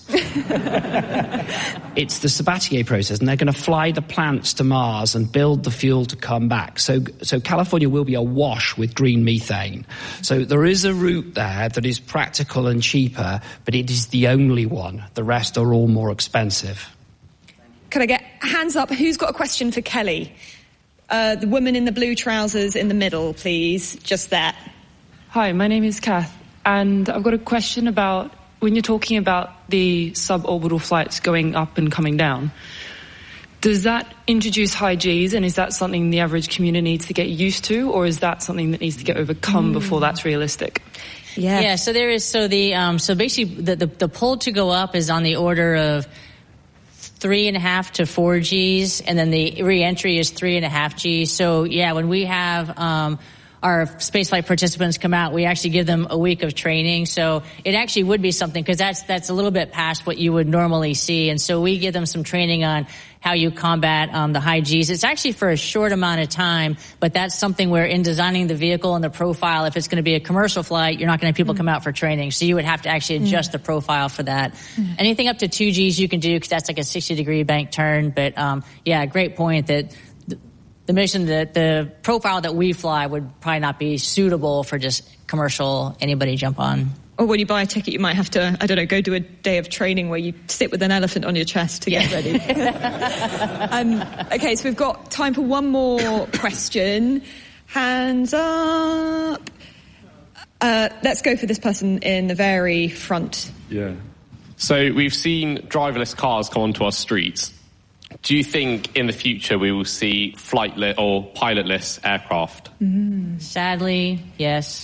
[SPEAKER 1] It's the Sabatier process, and they're going to fly the plants to Mars and build the fuel to come back. So, so California will be awash with green methane. So there is a route there that is practical and cheaper, but it is the only one. The rest are all more expensive.
[SPEAKER 2] Can I get hands up? Who's got a question for Kelly? Uh, the woman in the blue trousers in the middle, please. Just there.
[SPEAKER 11] Hi, my name is Kath, and I've got a question about when you're talking about the suborbital flights going up and coming down. Does that introduce high Gs, and is that something the average commuter needs to get used to, or is that something that needs to get overcome mm. before that's realistic?
[SPEAKER 4] Yeah. Yeah. So there is. So the um, so basically the, the the pull to go up is on the order of three and a half to four Gs, and then the re-entry is three and a half Gs. So yeah, when we have um, our spaceflight participants come out, we actually give them a week of training. So it actually would be something, because that's that's a little bit past what you would normally see. And so we give them some training on how you combat um, the high Gs. It's actually for a short amount of time, but that's something where in designing the vehicle and the profile, if it's going to be a commercial flight, you're not going to have people mm. come out for training. So you would have to actually adjust mm. the profile for that. Mm. Anything up to two Gs you can do, because that's like a sixty degree bank turn. But um, yeah, great point that the mission, that the profile that we fly would probably not be suitable for just commercial, anybody jump on.
[SPEAKER 2] Or when you buy a ticket, you might have to, I don't know, go do a day of training where you sit with an elephant on your chest to
[SPEAKER 4] yeah.
[SPEAKER 2] get ready. um, okay, so we've got time for one more question. Hands up. Uh, let's go for this person in the very front.
[SPEAKER 12] Yeah. So we've seen driverless cars come onto our streets. Do you think in the future we will see flightless or pilotless aircraft?
[SPEAKER 4] Mm-hmm. Sadly, yes.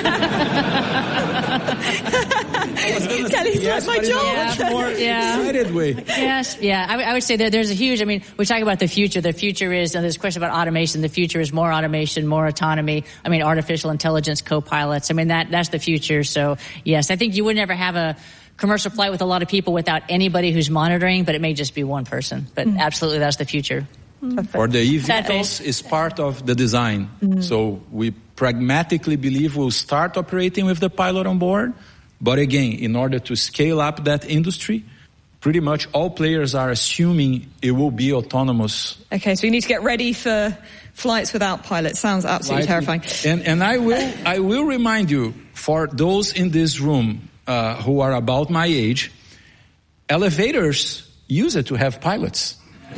[SPEAKER 2] Kelly's
[SPEAKER 3] yes,
[SPEAKER 2] like my job.
[SPEAKER 3] Yeah. More
[SPEAKER 4] yeah.
[SPEAKER 3] excited way.
[SPEAKER 4] Yes, yeah. I, I would say that there's a huge, I mean, we're talking about the future. The future is, and there's a question about automation. The future is more automation, more autonomy. I mean, artificial intelligence, co-pilots. I mean, that that's the future. So, yes, I think you would never have a commercial flight with a lot of people without anybody who's monitoring, but it may just be one person. But mm. absolutely, that's the future.
[SPEAKER 3] Mm. For the E VTOLs is part of the design. Mm. So we pragmatically believe we'll start operating with the pilot on board. But again, in order to scale up that industry, pretty much all players are assuming it will be autonomous.
[SPEAKER 2] Okay, so we need to get ready for flights without pilots. Sounds absolutely
[SPEAKER 3] Flight,
[SPEAKER 2] terrifying.
[SPEAKER 3] And, and I will, I will remind you, for those in this room uh, who are about my age, elevators use it to have pilots.
[SPEAKER 2] So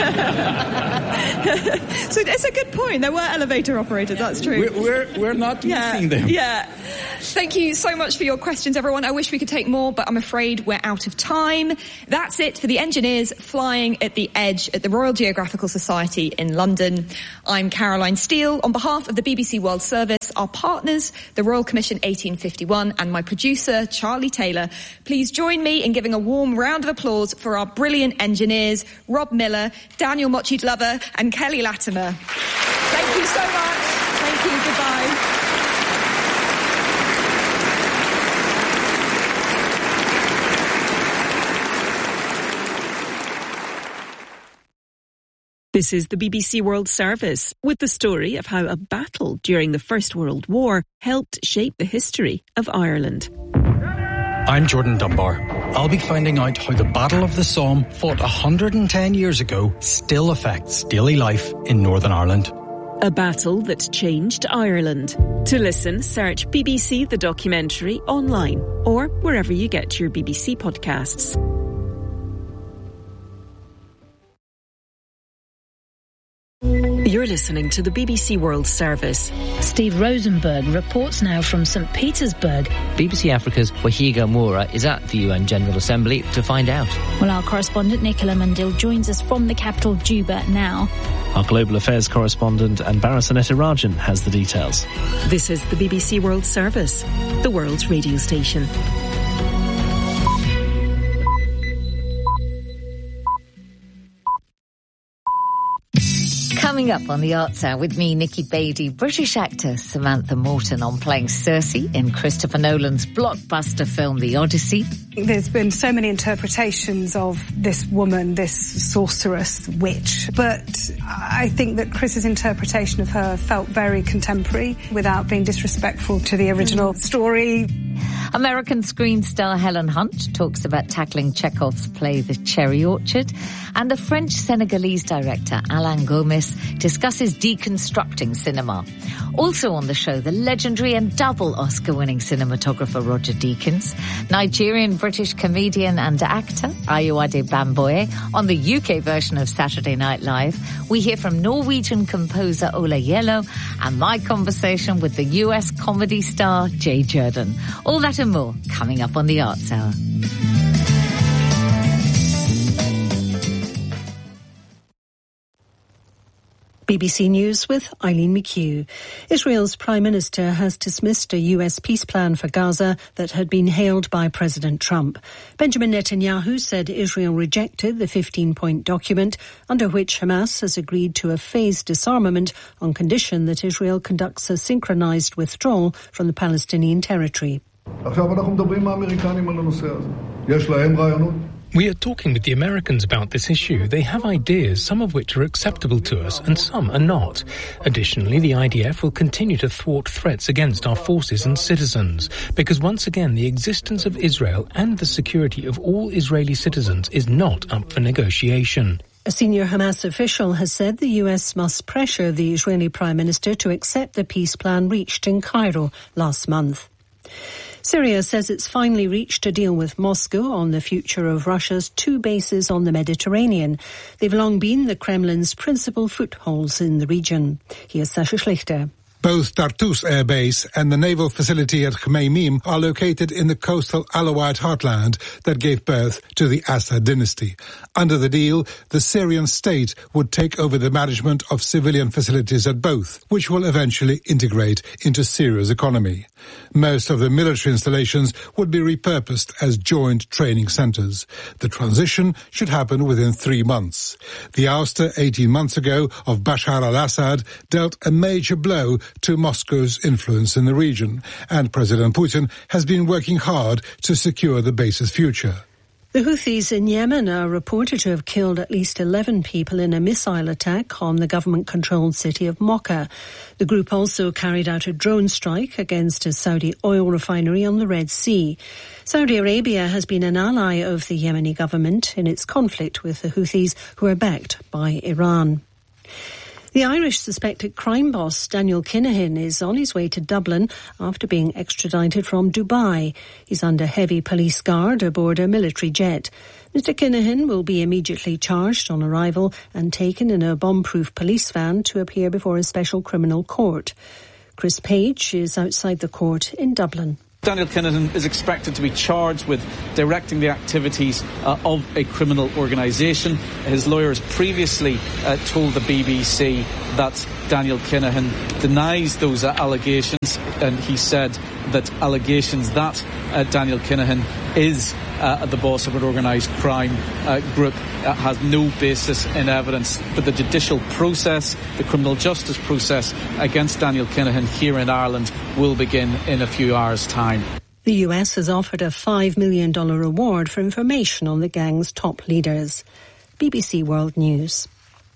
[SPEAKER 2] it's a good point. There were elevator operators, that's true.
[SPEAKER 3] We're, we're, we're not
[SPEAKER 2] yeah,
[SPEAKER 3] missing them.
[SPEAKER 2] Yeah. Thank you so much for your questions, everyone. I wish we could take more, but I'm afraid we're out of time. That's it for the engineers flying at the edge at the Royal Geographical Society in London. I'm Caroline Steele. On behalf of the B B C World Service, our partners, the Royal Commission eighteen fifty-one, and my producer, Charlie Taylor, please join me in giving a warm round of applause for our brilliant engineers, Rob Miller, Daniel Mochid-Lover, and Kelly Latimer. Thank you so much. Thank you. Goodbye.
[SPEAKER 13] This is the B B C World Service with the story of how a battle during the First World War helped shape the history of Ireland.
[SPEAKER 14] I'm Jordan Dunbar. I'll be finding out how the Battle of the Somme, fought one hundred ten years ago, still affects daily life in Northern Ireland.
[SPEAKER 13] A battle that changed Ireland. To listen, search B B C The Documentary online or wherever you get your B B C podcasts. You're listening to the B B C World Service.
[SPEAKER 15] Steve Rosenberg reports now from Saint Petersburg.
[SPEAKER 16] B B C Africa's Wahiga Moura is at the U N General Assembly to find out.
[SPEAKER 15] Well, our correspondent Nicola Mundil joins us from the capital, Juba, now.
[SPEAKER 6] Our global affairs correspondent Anbara Sanetirajan has the details.
[SPEAKER 13] This is the B B C World Service, the world's radio station.
[SPEAKER 17] Coming up on the Arts Hour with me, Nikki Beattie, British actor Samantha Morton on playing Circe in Christopher Nolan's blockbuster film The Odyssey.
[SPEAKER 18] There's been so many interpretations of this woman, this sorceress, witch, but I think that Chris's interpretation of her felt very contemporary without being disrespectful to the original mm. story.
[SPEAKER 17] American screen star Helen Hunt talks about tackling Chekhov's play The Cherry Orchard, and the French-Senegalese director Alain Gomis discusses deconstructing cinema. Also on the show, the legendary and double Oscar-winning cinematographer Roger Deakins, Nigerian-British comedian and actor Ayowade Bamboye on the U K version of Saturday Night Live. We hear from Norwegian composer Ola Yellow and my conversation with the U S comedy star Jay Jordan. All that and more coming up on the Arts Hour.
[SPEAKER 8] B B C News with Eileen McHugh. Israel's Prime Minister has dismissed a U S peace plan for Gaza that had been hailed by President Trump. Benjamin Netanyahu said Israel rejected the fifteen-point document under which Hamas has agreed to a phased disarmament on condition that Israel conducts a synchronized withdrawal from the Palestinian territory.
[SPEAKER 19] We are talking with the Americans about this issue. They have ideas, some of which are acceptable to us and some are not. Additionally, the I D F will continue to thwart threats against our forces and citizens, because once again, the existence of Israel and the security of all Israeli citizens is not up for negotiation.
[SPEAKER 8] A senior Hamas official has said the U S must pressure the Israeli Prime Minister to accept the peace plan reached in Cairo last month. Syria says it's finally reached a deal with Moscow on the future of Russia's two bases on the Mediterranean. They've long been the Kremlin's principal footholds in the region. Here's Sasha Schlichter.
[SPEAKER 20] Both Tartus Air Base and the naval facility at Khmeimim are located in the coastal Alawite heartland that gave birth to the Assad dynasty. Under the deal, the Syrian state would take over the management of civilian facilities at both, which will eventually integrate into Syria's economy. Most of the military installations would be repurposed as joint training centers. The transition should happen within three months. The ouster eighteen months ago of Bashar al-Assad dealt a major blow to Moscow's influence in the region, and President Putin has been working hard to secure the base's future.
[SPEAKER 8] The Houthis in Yemen are reported to have killed at least eleven people in a missile attack on the government-controlled city of Mocha. The group also carried out a drone strike against a Saudi oil refinery on the Red Sea. Saudi Arabia has been an ally of the Yemeni government in its conflict with the Houthis, who are backed by Iran. The Irish suspected crime boss Daniel Kinahan is on his way to Dublin after being extradited from Dubai. He's under heavy police guard aboard a military jet. Mister Kinahan will be immediately charged on arrival and taken in a bomb-proof police van to appear before a special criminal court. Chris Page is outside the court in Dublin.
[SPEAKER 21] Daniel Kinahan is expected to be charged with directing the activities uh, of a criminal organisation. His lawyers previously uh, told the B B C that Daniel Kinahan denies those uh, allegations, and he said that allegations that uh, Daniel Kinahan is uh, the boss of an organised crime uh, group uh, has no basis in evidence. But the judicial process, the criminal justice process against Daniel Kinahan here in Ireland will begin in a few hours' time.
[SPEAKER 8] The U S has offered a five million dollars reward for information on the gang's top leaders. B B C World News.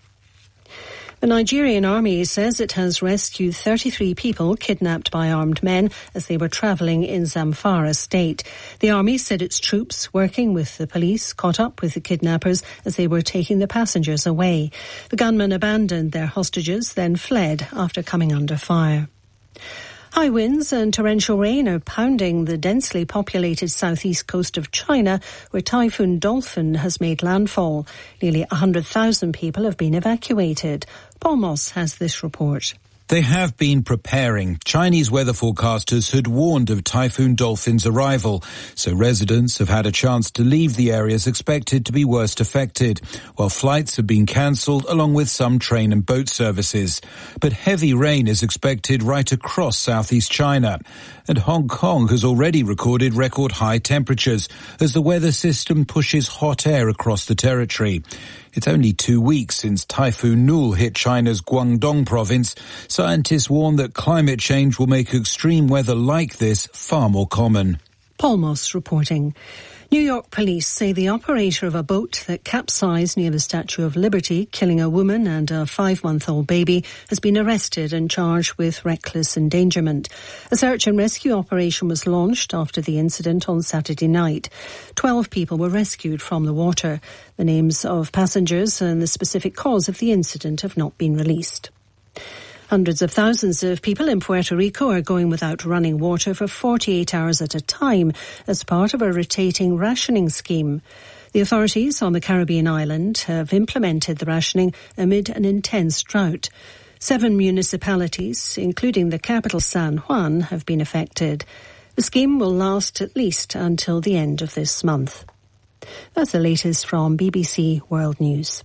[SPEAKER 8] The Nigerian army says it has rescued thirty-three people kidnapped by armed men as they were travelling in Zamfara state. The army said its troops, working with the police, caught up with the kidnappers as they were taking the passengers away. The gunmen abandoned their hostages, then fled after coming under fire. High winds and torrential rain are pounding the densely populated southeast coast of China, where Typhoon Dolphin has made landfall. Nearly one hundred thousand people have been evacuated. Paul Moss has this report.
[SPEAKER 22] They have been preparing. Chinese weather forecasters had warned of Typhoon Dolphin's arrival, so residents have had a chance to leave the areas expected to be worst affected, while flights have been cancelled along with some train and boat services. But heavy rain is expected right across southeast China, and Hong Kong has already recorded record high temperatures as the weather system pushes hot air across the territory. It's only two weeks since Typhoon Nul hit China's Guangdong province. Scientists warn that climate change will make extreme weather like this far more common.
[SPEAKER 8] Paul Moss reporting. New York police say the operator of a boat that capsized near the Statue of Liberty, killing a woman and a five-month-old baby, has been arrested and charged with reckless endangerment. A search and rescue operation was launched after the incident on Saturday night. Twelve people were rescued from the water. The names of passengers and the specific cause of the incident have not been released. Hundreds of thousands of people in Puerto Rico are going without running water for forty-eight hours at a time as part of a rotating rationing scheme. The authorities on the Caribbean island have implemented the rationing amid an intense drought. Seven municipalities, including the capital San Juan, have been affected. The scheme will last at least until the end of this month. That's the latest from B B C World News.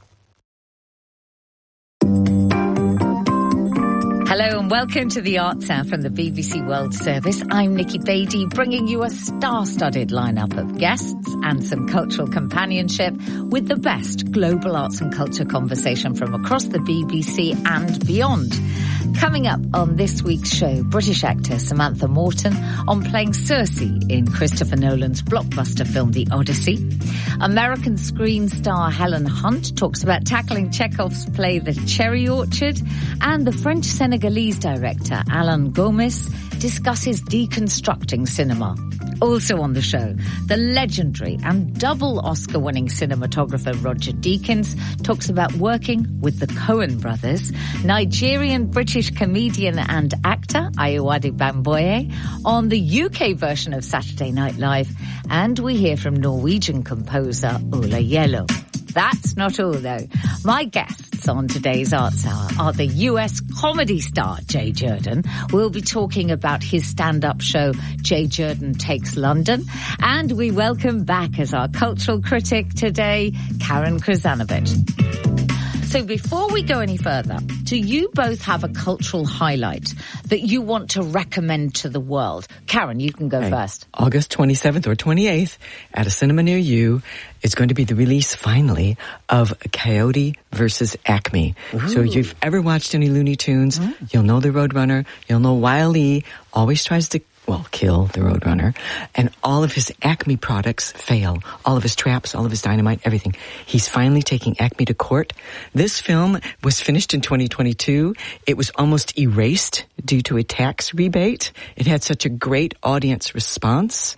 [SPEAKER 17] Hello and welcome to the Arts Hour from the B B C World Service. I'm Nikki Beattie, bringing you a star-studded lineup of guests and some cultural companionship with the best global arts and culture conversation from across the B B C and beyond. Coming up on this week's show, British actor Samantha Morton on playing Circe in Christopher Nolan's blockbuster film The Odyssey. American screen star Helen Hunt talks about tackling Chekhov's play The Cherry Orchard, and the French Senegalese director Alain Gomis discusses deconstructing cinema. Also on the show, the legendary and double Oscar-winning cinematographer Roger Deakins talks about working with the Coen brothers, Nigerian-British comedian and actor Ayowade Bamboye on the U K version of Saturday Night Live, and we hear from Norwegian composer Ola Yellow. That's not all, though. My guests on today's Arts Hour are the U S comedy star Jay Jordan. We'll be talking about his stand-up show, Jay Jordan Takes London. And we welcome back as our cultural critic today, Karen Krasanovic. So before we go any further, do you both have a cultural highlight that you want to recommend to the world? Karen, you can go
[SPEAKER 23] okay.
[SPEAKER 17] first.
[SPEAKER 23] August twenty-seventh or twenty-eighth at a cinema near you, it's going to be the release, finally, of Coyote versus Acme. Ooh. So if you've ever watched any Looney Tunes, mm. you'll know the Roadrunner. You'll know Wile E. always tries to well, kill the Roadrunner. And all of his Acme products fail. All of his traps, all of his dynamite, everything. He's finally taking Acme to court. This film was finished in twenty twenty-two. It was almost erased due to a tax rebate. It had such a great audience response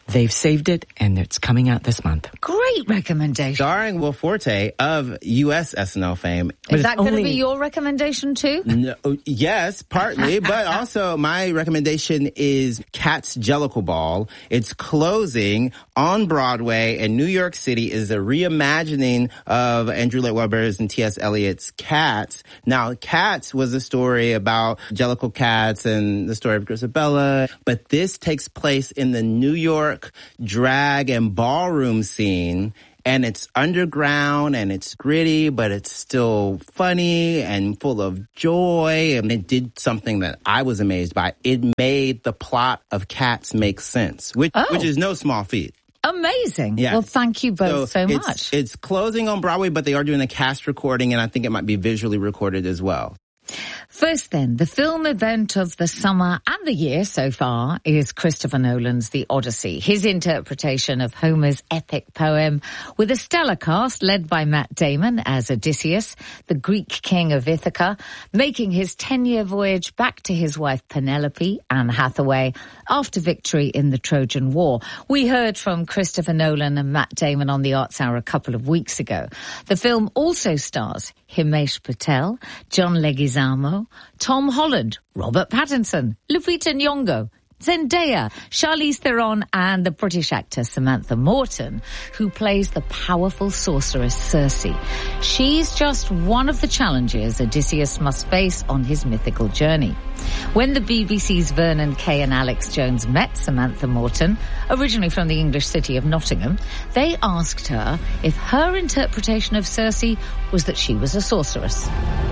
[SPEAKER 23] They've saved it, and it's coming out this month.
[SPEAKER 17] Great recommendation.
[SPEAKER 5] Starring Will Forte of U S S N L fame.
[SPEAKER 17] Is that going to be your recommendation too?
[SPEAKER 5] No, yes, partly, but also my recommendation is Cats Jellicle Ball. It's closing on Broadway, and New York City is a reimagining of Andrew Lloyd Webber's and T S. Eliot's Cats. Now, Cats was a story about Jellicle cats and the story of Grisabella, but this takes place in the New York drag and ballroom scene. And it's underground and it's gritty, but it's still funny and full of joy. And it did something that I was amazed by. It made the plot of Cats make sense, which,
[SPEAKER 17] oh.
[SPEAKER 5] which is no small feat.
[SPEAKER 17] Amazing.
[SPEAKER 5] Yes.
[SPEAKER 17] Well, thank you both so,
[SPEAKER 5] so
[SPEAKER 17] much.
[SPEAKER 5] It's, it's closing on Broadway, but they are doing a cast recording, and I think it might be visually recorded as well.
[SPEAKER 17] First then, the film event of the summer and the year so far is Christopher Nolan's The Odyssey, his interpretation of Homer's epic poem, with a stellar cast led by Matt Damon as Odysseus, the Greek king of Ithaca, making his ten-year voyage back to his wife Penelope, Anne Hathaway, after victory in the Trojan War. We heard from Christopher Nolan and Matt Damon on the Arts Hour a couple of weeks ago. The film also stars Himesh Patel, John Leguizamo, Tom Holland, Robert Pattinson, Lupita Nyong'o, Zendaya, Charlize Theron, and the British actor Samantha Morton, who plays the powerful sorceress Circe. She's just one of the challenges Odysseus must face on his mythical journey. When the B B C's Vernon Kay and Alex Jones met Samantha Morton, originally from the English city of Nottingham, they asked her if her interpretation of Circe was that she was a sorceress.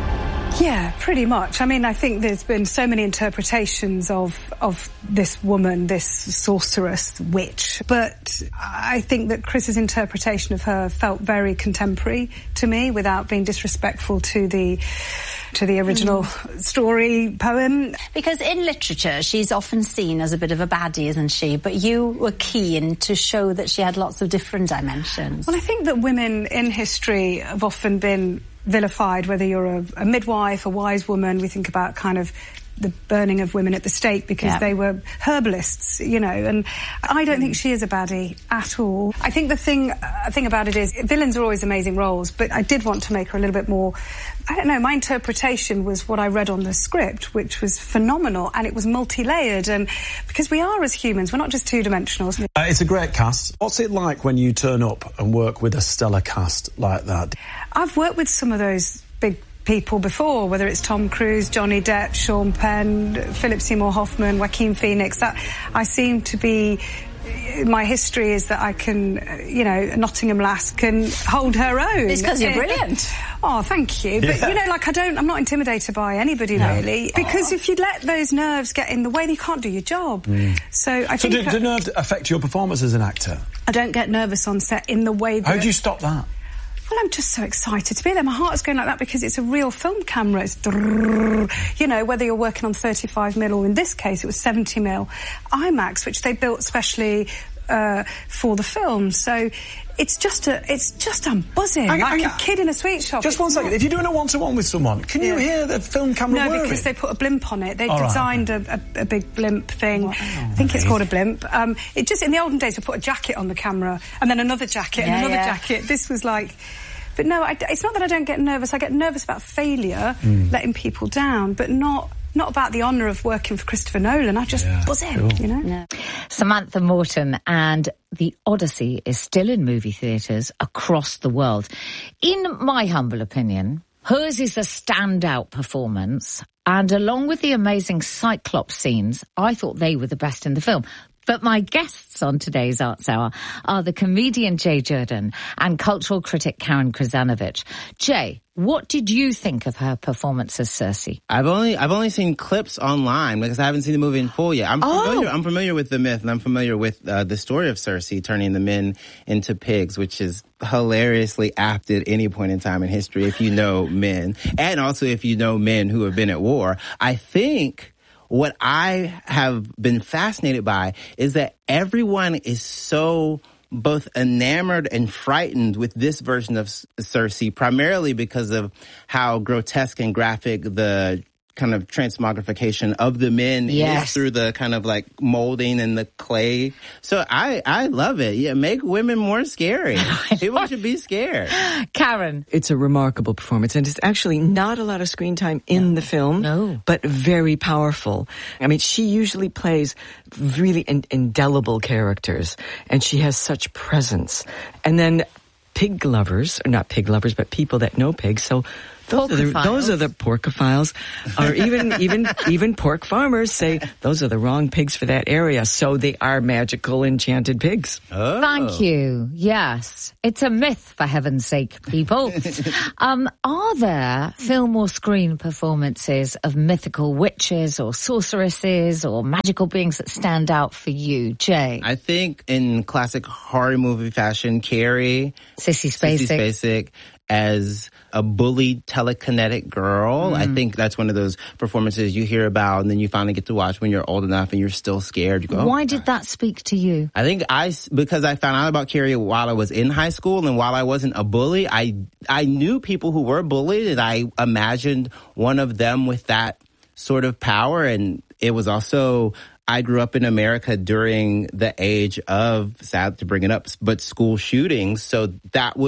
[SPEAKER 18] Yeah, pretty much. I mean, I think there's been so many interpretations of of this woman, this sorceress, witch. But I think that Chris's interpretation of her felt very contemporary to me, without being disrespectful to the to the original mm. story poem.
[SPEAKER 7] Because in literature, she's often seen as a bit of a baddie, isn't she? But you were keen to show that she had lots of different dimensions.
[SPEAKER 18] Well, I think that women in history have often been vilified, whether you're a, a midwife, a wise woman. We think about kind of the burning of women at the stake because yeah. they were herbalists, you know, and I don't mm. think she is a baddie at all. I think the thing, uh, thing about it is villains are always amazing roles, but I did want to make her a little bit more, I don't know, my interpretation was what I read on the script, which was phenomenal, and it was multi-layered, and because we are as humans, we're not just two-dimensional.
[SPEAKER 9] Uh, it's a great cast. What's it like when you turn up and work with a stellar cast like that?
[SPEAKER 18] I've worked with some of those big people before, whether it's Tom Cruise, Johnny Depp, Sean Penn, Philip Seymour Hoffman, Joaquin Phoenix. That I seem to be, my history is that I can, you know, a Nottingham lass can hold her own.
[SPEAKER 7] It's because you're brilliant.
[SPEAKER 18] Oh, thank you. But,
[SPEAKER 7] yeah.
[SPEAKER 18] you know, like, I don't, I'm not intimidated by anybody, no. really. Because oh. if you let those nerves get in the way, you can't do your job. Mm. So I
[SPEAKER 9] so
[SPEAKER 18] think...
[SPEAKER 9] So do, do nerves affect your performance as an actor?
[SPEAKER 18] I don't get nervous on set in the way that...
[SPEAKER 9] How do you stop that?
[SPEAKER 18] Well, I'm just so excited to be there. My heart's going like that because it's a real film camera. It's, you know, whether you're working on thirty-five mil or in this case it was seventy mil IMAX, which they built specially uh, for the film. So it's just a, it's just I'm buzzing I, like I, I, a kid in a sweet shop.
[SPEAKER 9] Just one second. Not... If you're doing a one-to-one with someone, can yeah. you hear the film camera
[SPEAKER 18] No,
[SPEAKER 9] whirring?
[SPEAKER 18] because they put a blimp on it. They
[SPEAKER 9] All
[SPEAKER 18] designed
[SPEAKER 9] right.
[SPEAKER 18] a, a, a big blimp thing.
[SPEAKER 9] Wow.
[SPEAKER 18] I think it's called a blimp. Um, it just in the olden days we put a jacket on the camera and then another jacket
[SPEAKER 7] yeah,
[SPEAKER 18] and another
[SPEAKER 7] yeah.
[SPEAKER 18] jacket. This was like. But no, I, it's not that I don't get nervous. I get nervous about failure, mm. letting people down, but not not about the honour of working for Christopher Nolan. I just yeah, buzz in, cool. you know?
[SPEAKER 17] Yeah. Samantha Morton and The Odyssey is still in movie theatres across the world. In my humble opinion, hers is a standout performance, and along with the amazing Cyclops scenes, I thought they were the best in the film. But my guests on today's Arts Hour are the comedian Jay Jordan and cultural critic Karen Krzanovich. Jay, what did you think of her performance as Circe?
[SPEAKER 5] I've only I've only seen clips online because I haven't seen the movie in full yet. I'm familiar. Oh. I'm familiar with the myth, and I'm familiar with uh, the story of Circe turning the men into pigs, which is hilariously apt at any point in time in history if you know men, and also if you know men who have been at war. I think. What I have been fascinated by is that everyone is so both enamored and frightened with this version of Circe, primarily because of how grotesque and graphic the kind of transmogrification of the men
[SPEAKER 17] Yes.
[SPEAKER 5] is through the kind of like molding and the clay. So I, I love it. Yeah, make women more scary. People should be scared.
[SPEAKER 17] Karen.
[SPEAKER 23] It's a remarkable performance, and it's actually not a lot of screen time in the film, no. but very powerful. I mean, she usually plays really in- indelible characters, and she has such presence. And then pig lovers, or not pig lovers, but people that know pigs, so those are, the, those are the porcophiles, or even even even pork farmers say those are the wrong pigs for that area. So they are magical, enchanted pigs.
[SPEAKER 5] Oh.
[SPEAKER 17] Thank you. Yes, it's a myth, for heaven's sake, people. um, are there film or screen performances of mythical witches or sorceresses or magical beings that stand out for you, Jay?
[SPEAKER 5] I think in classic horror movie fashion, Carrie,
[SPEAKER 17] Sissy Spacek,
[SPEAKER 5] Sissy Spacek as a bullied telekinetic girl. Mm. I think that's one of those performances you hear about and then you finally get to watch when you're old enough and you're still scared. You go,
[SPEAKER 17] Why
[SPEAKER 5] oh,
[SPEAKER 17] did that speak to you?
[SPEAKER 5] I think I, because I found out about Carrie while I was in high school, and while I wasn't a bully, I, I knew people who were bullied, and I imagined one of them with that sort of power. And it was also, I grew up in America during the age of, sad to bring it up, but school shootings. So that was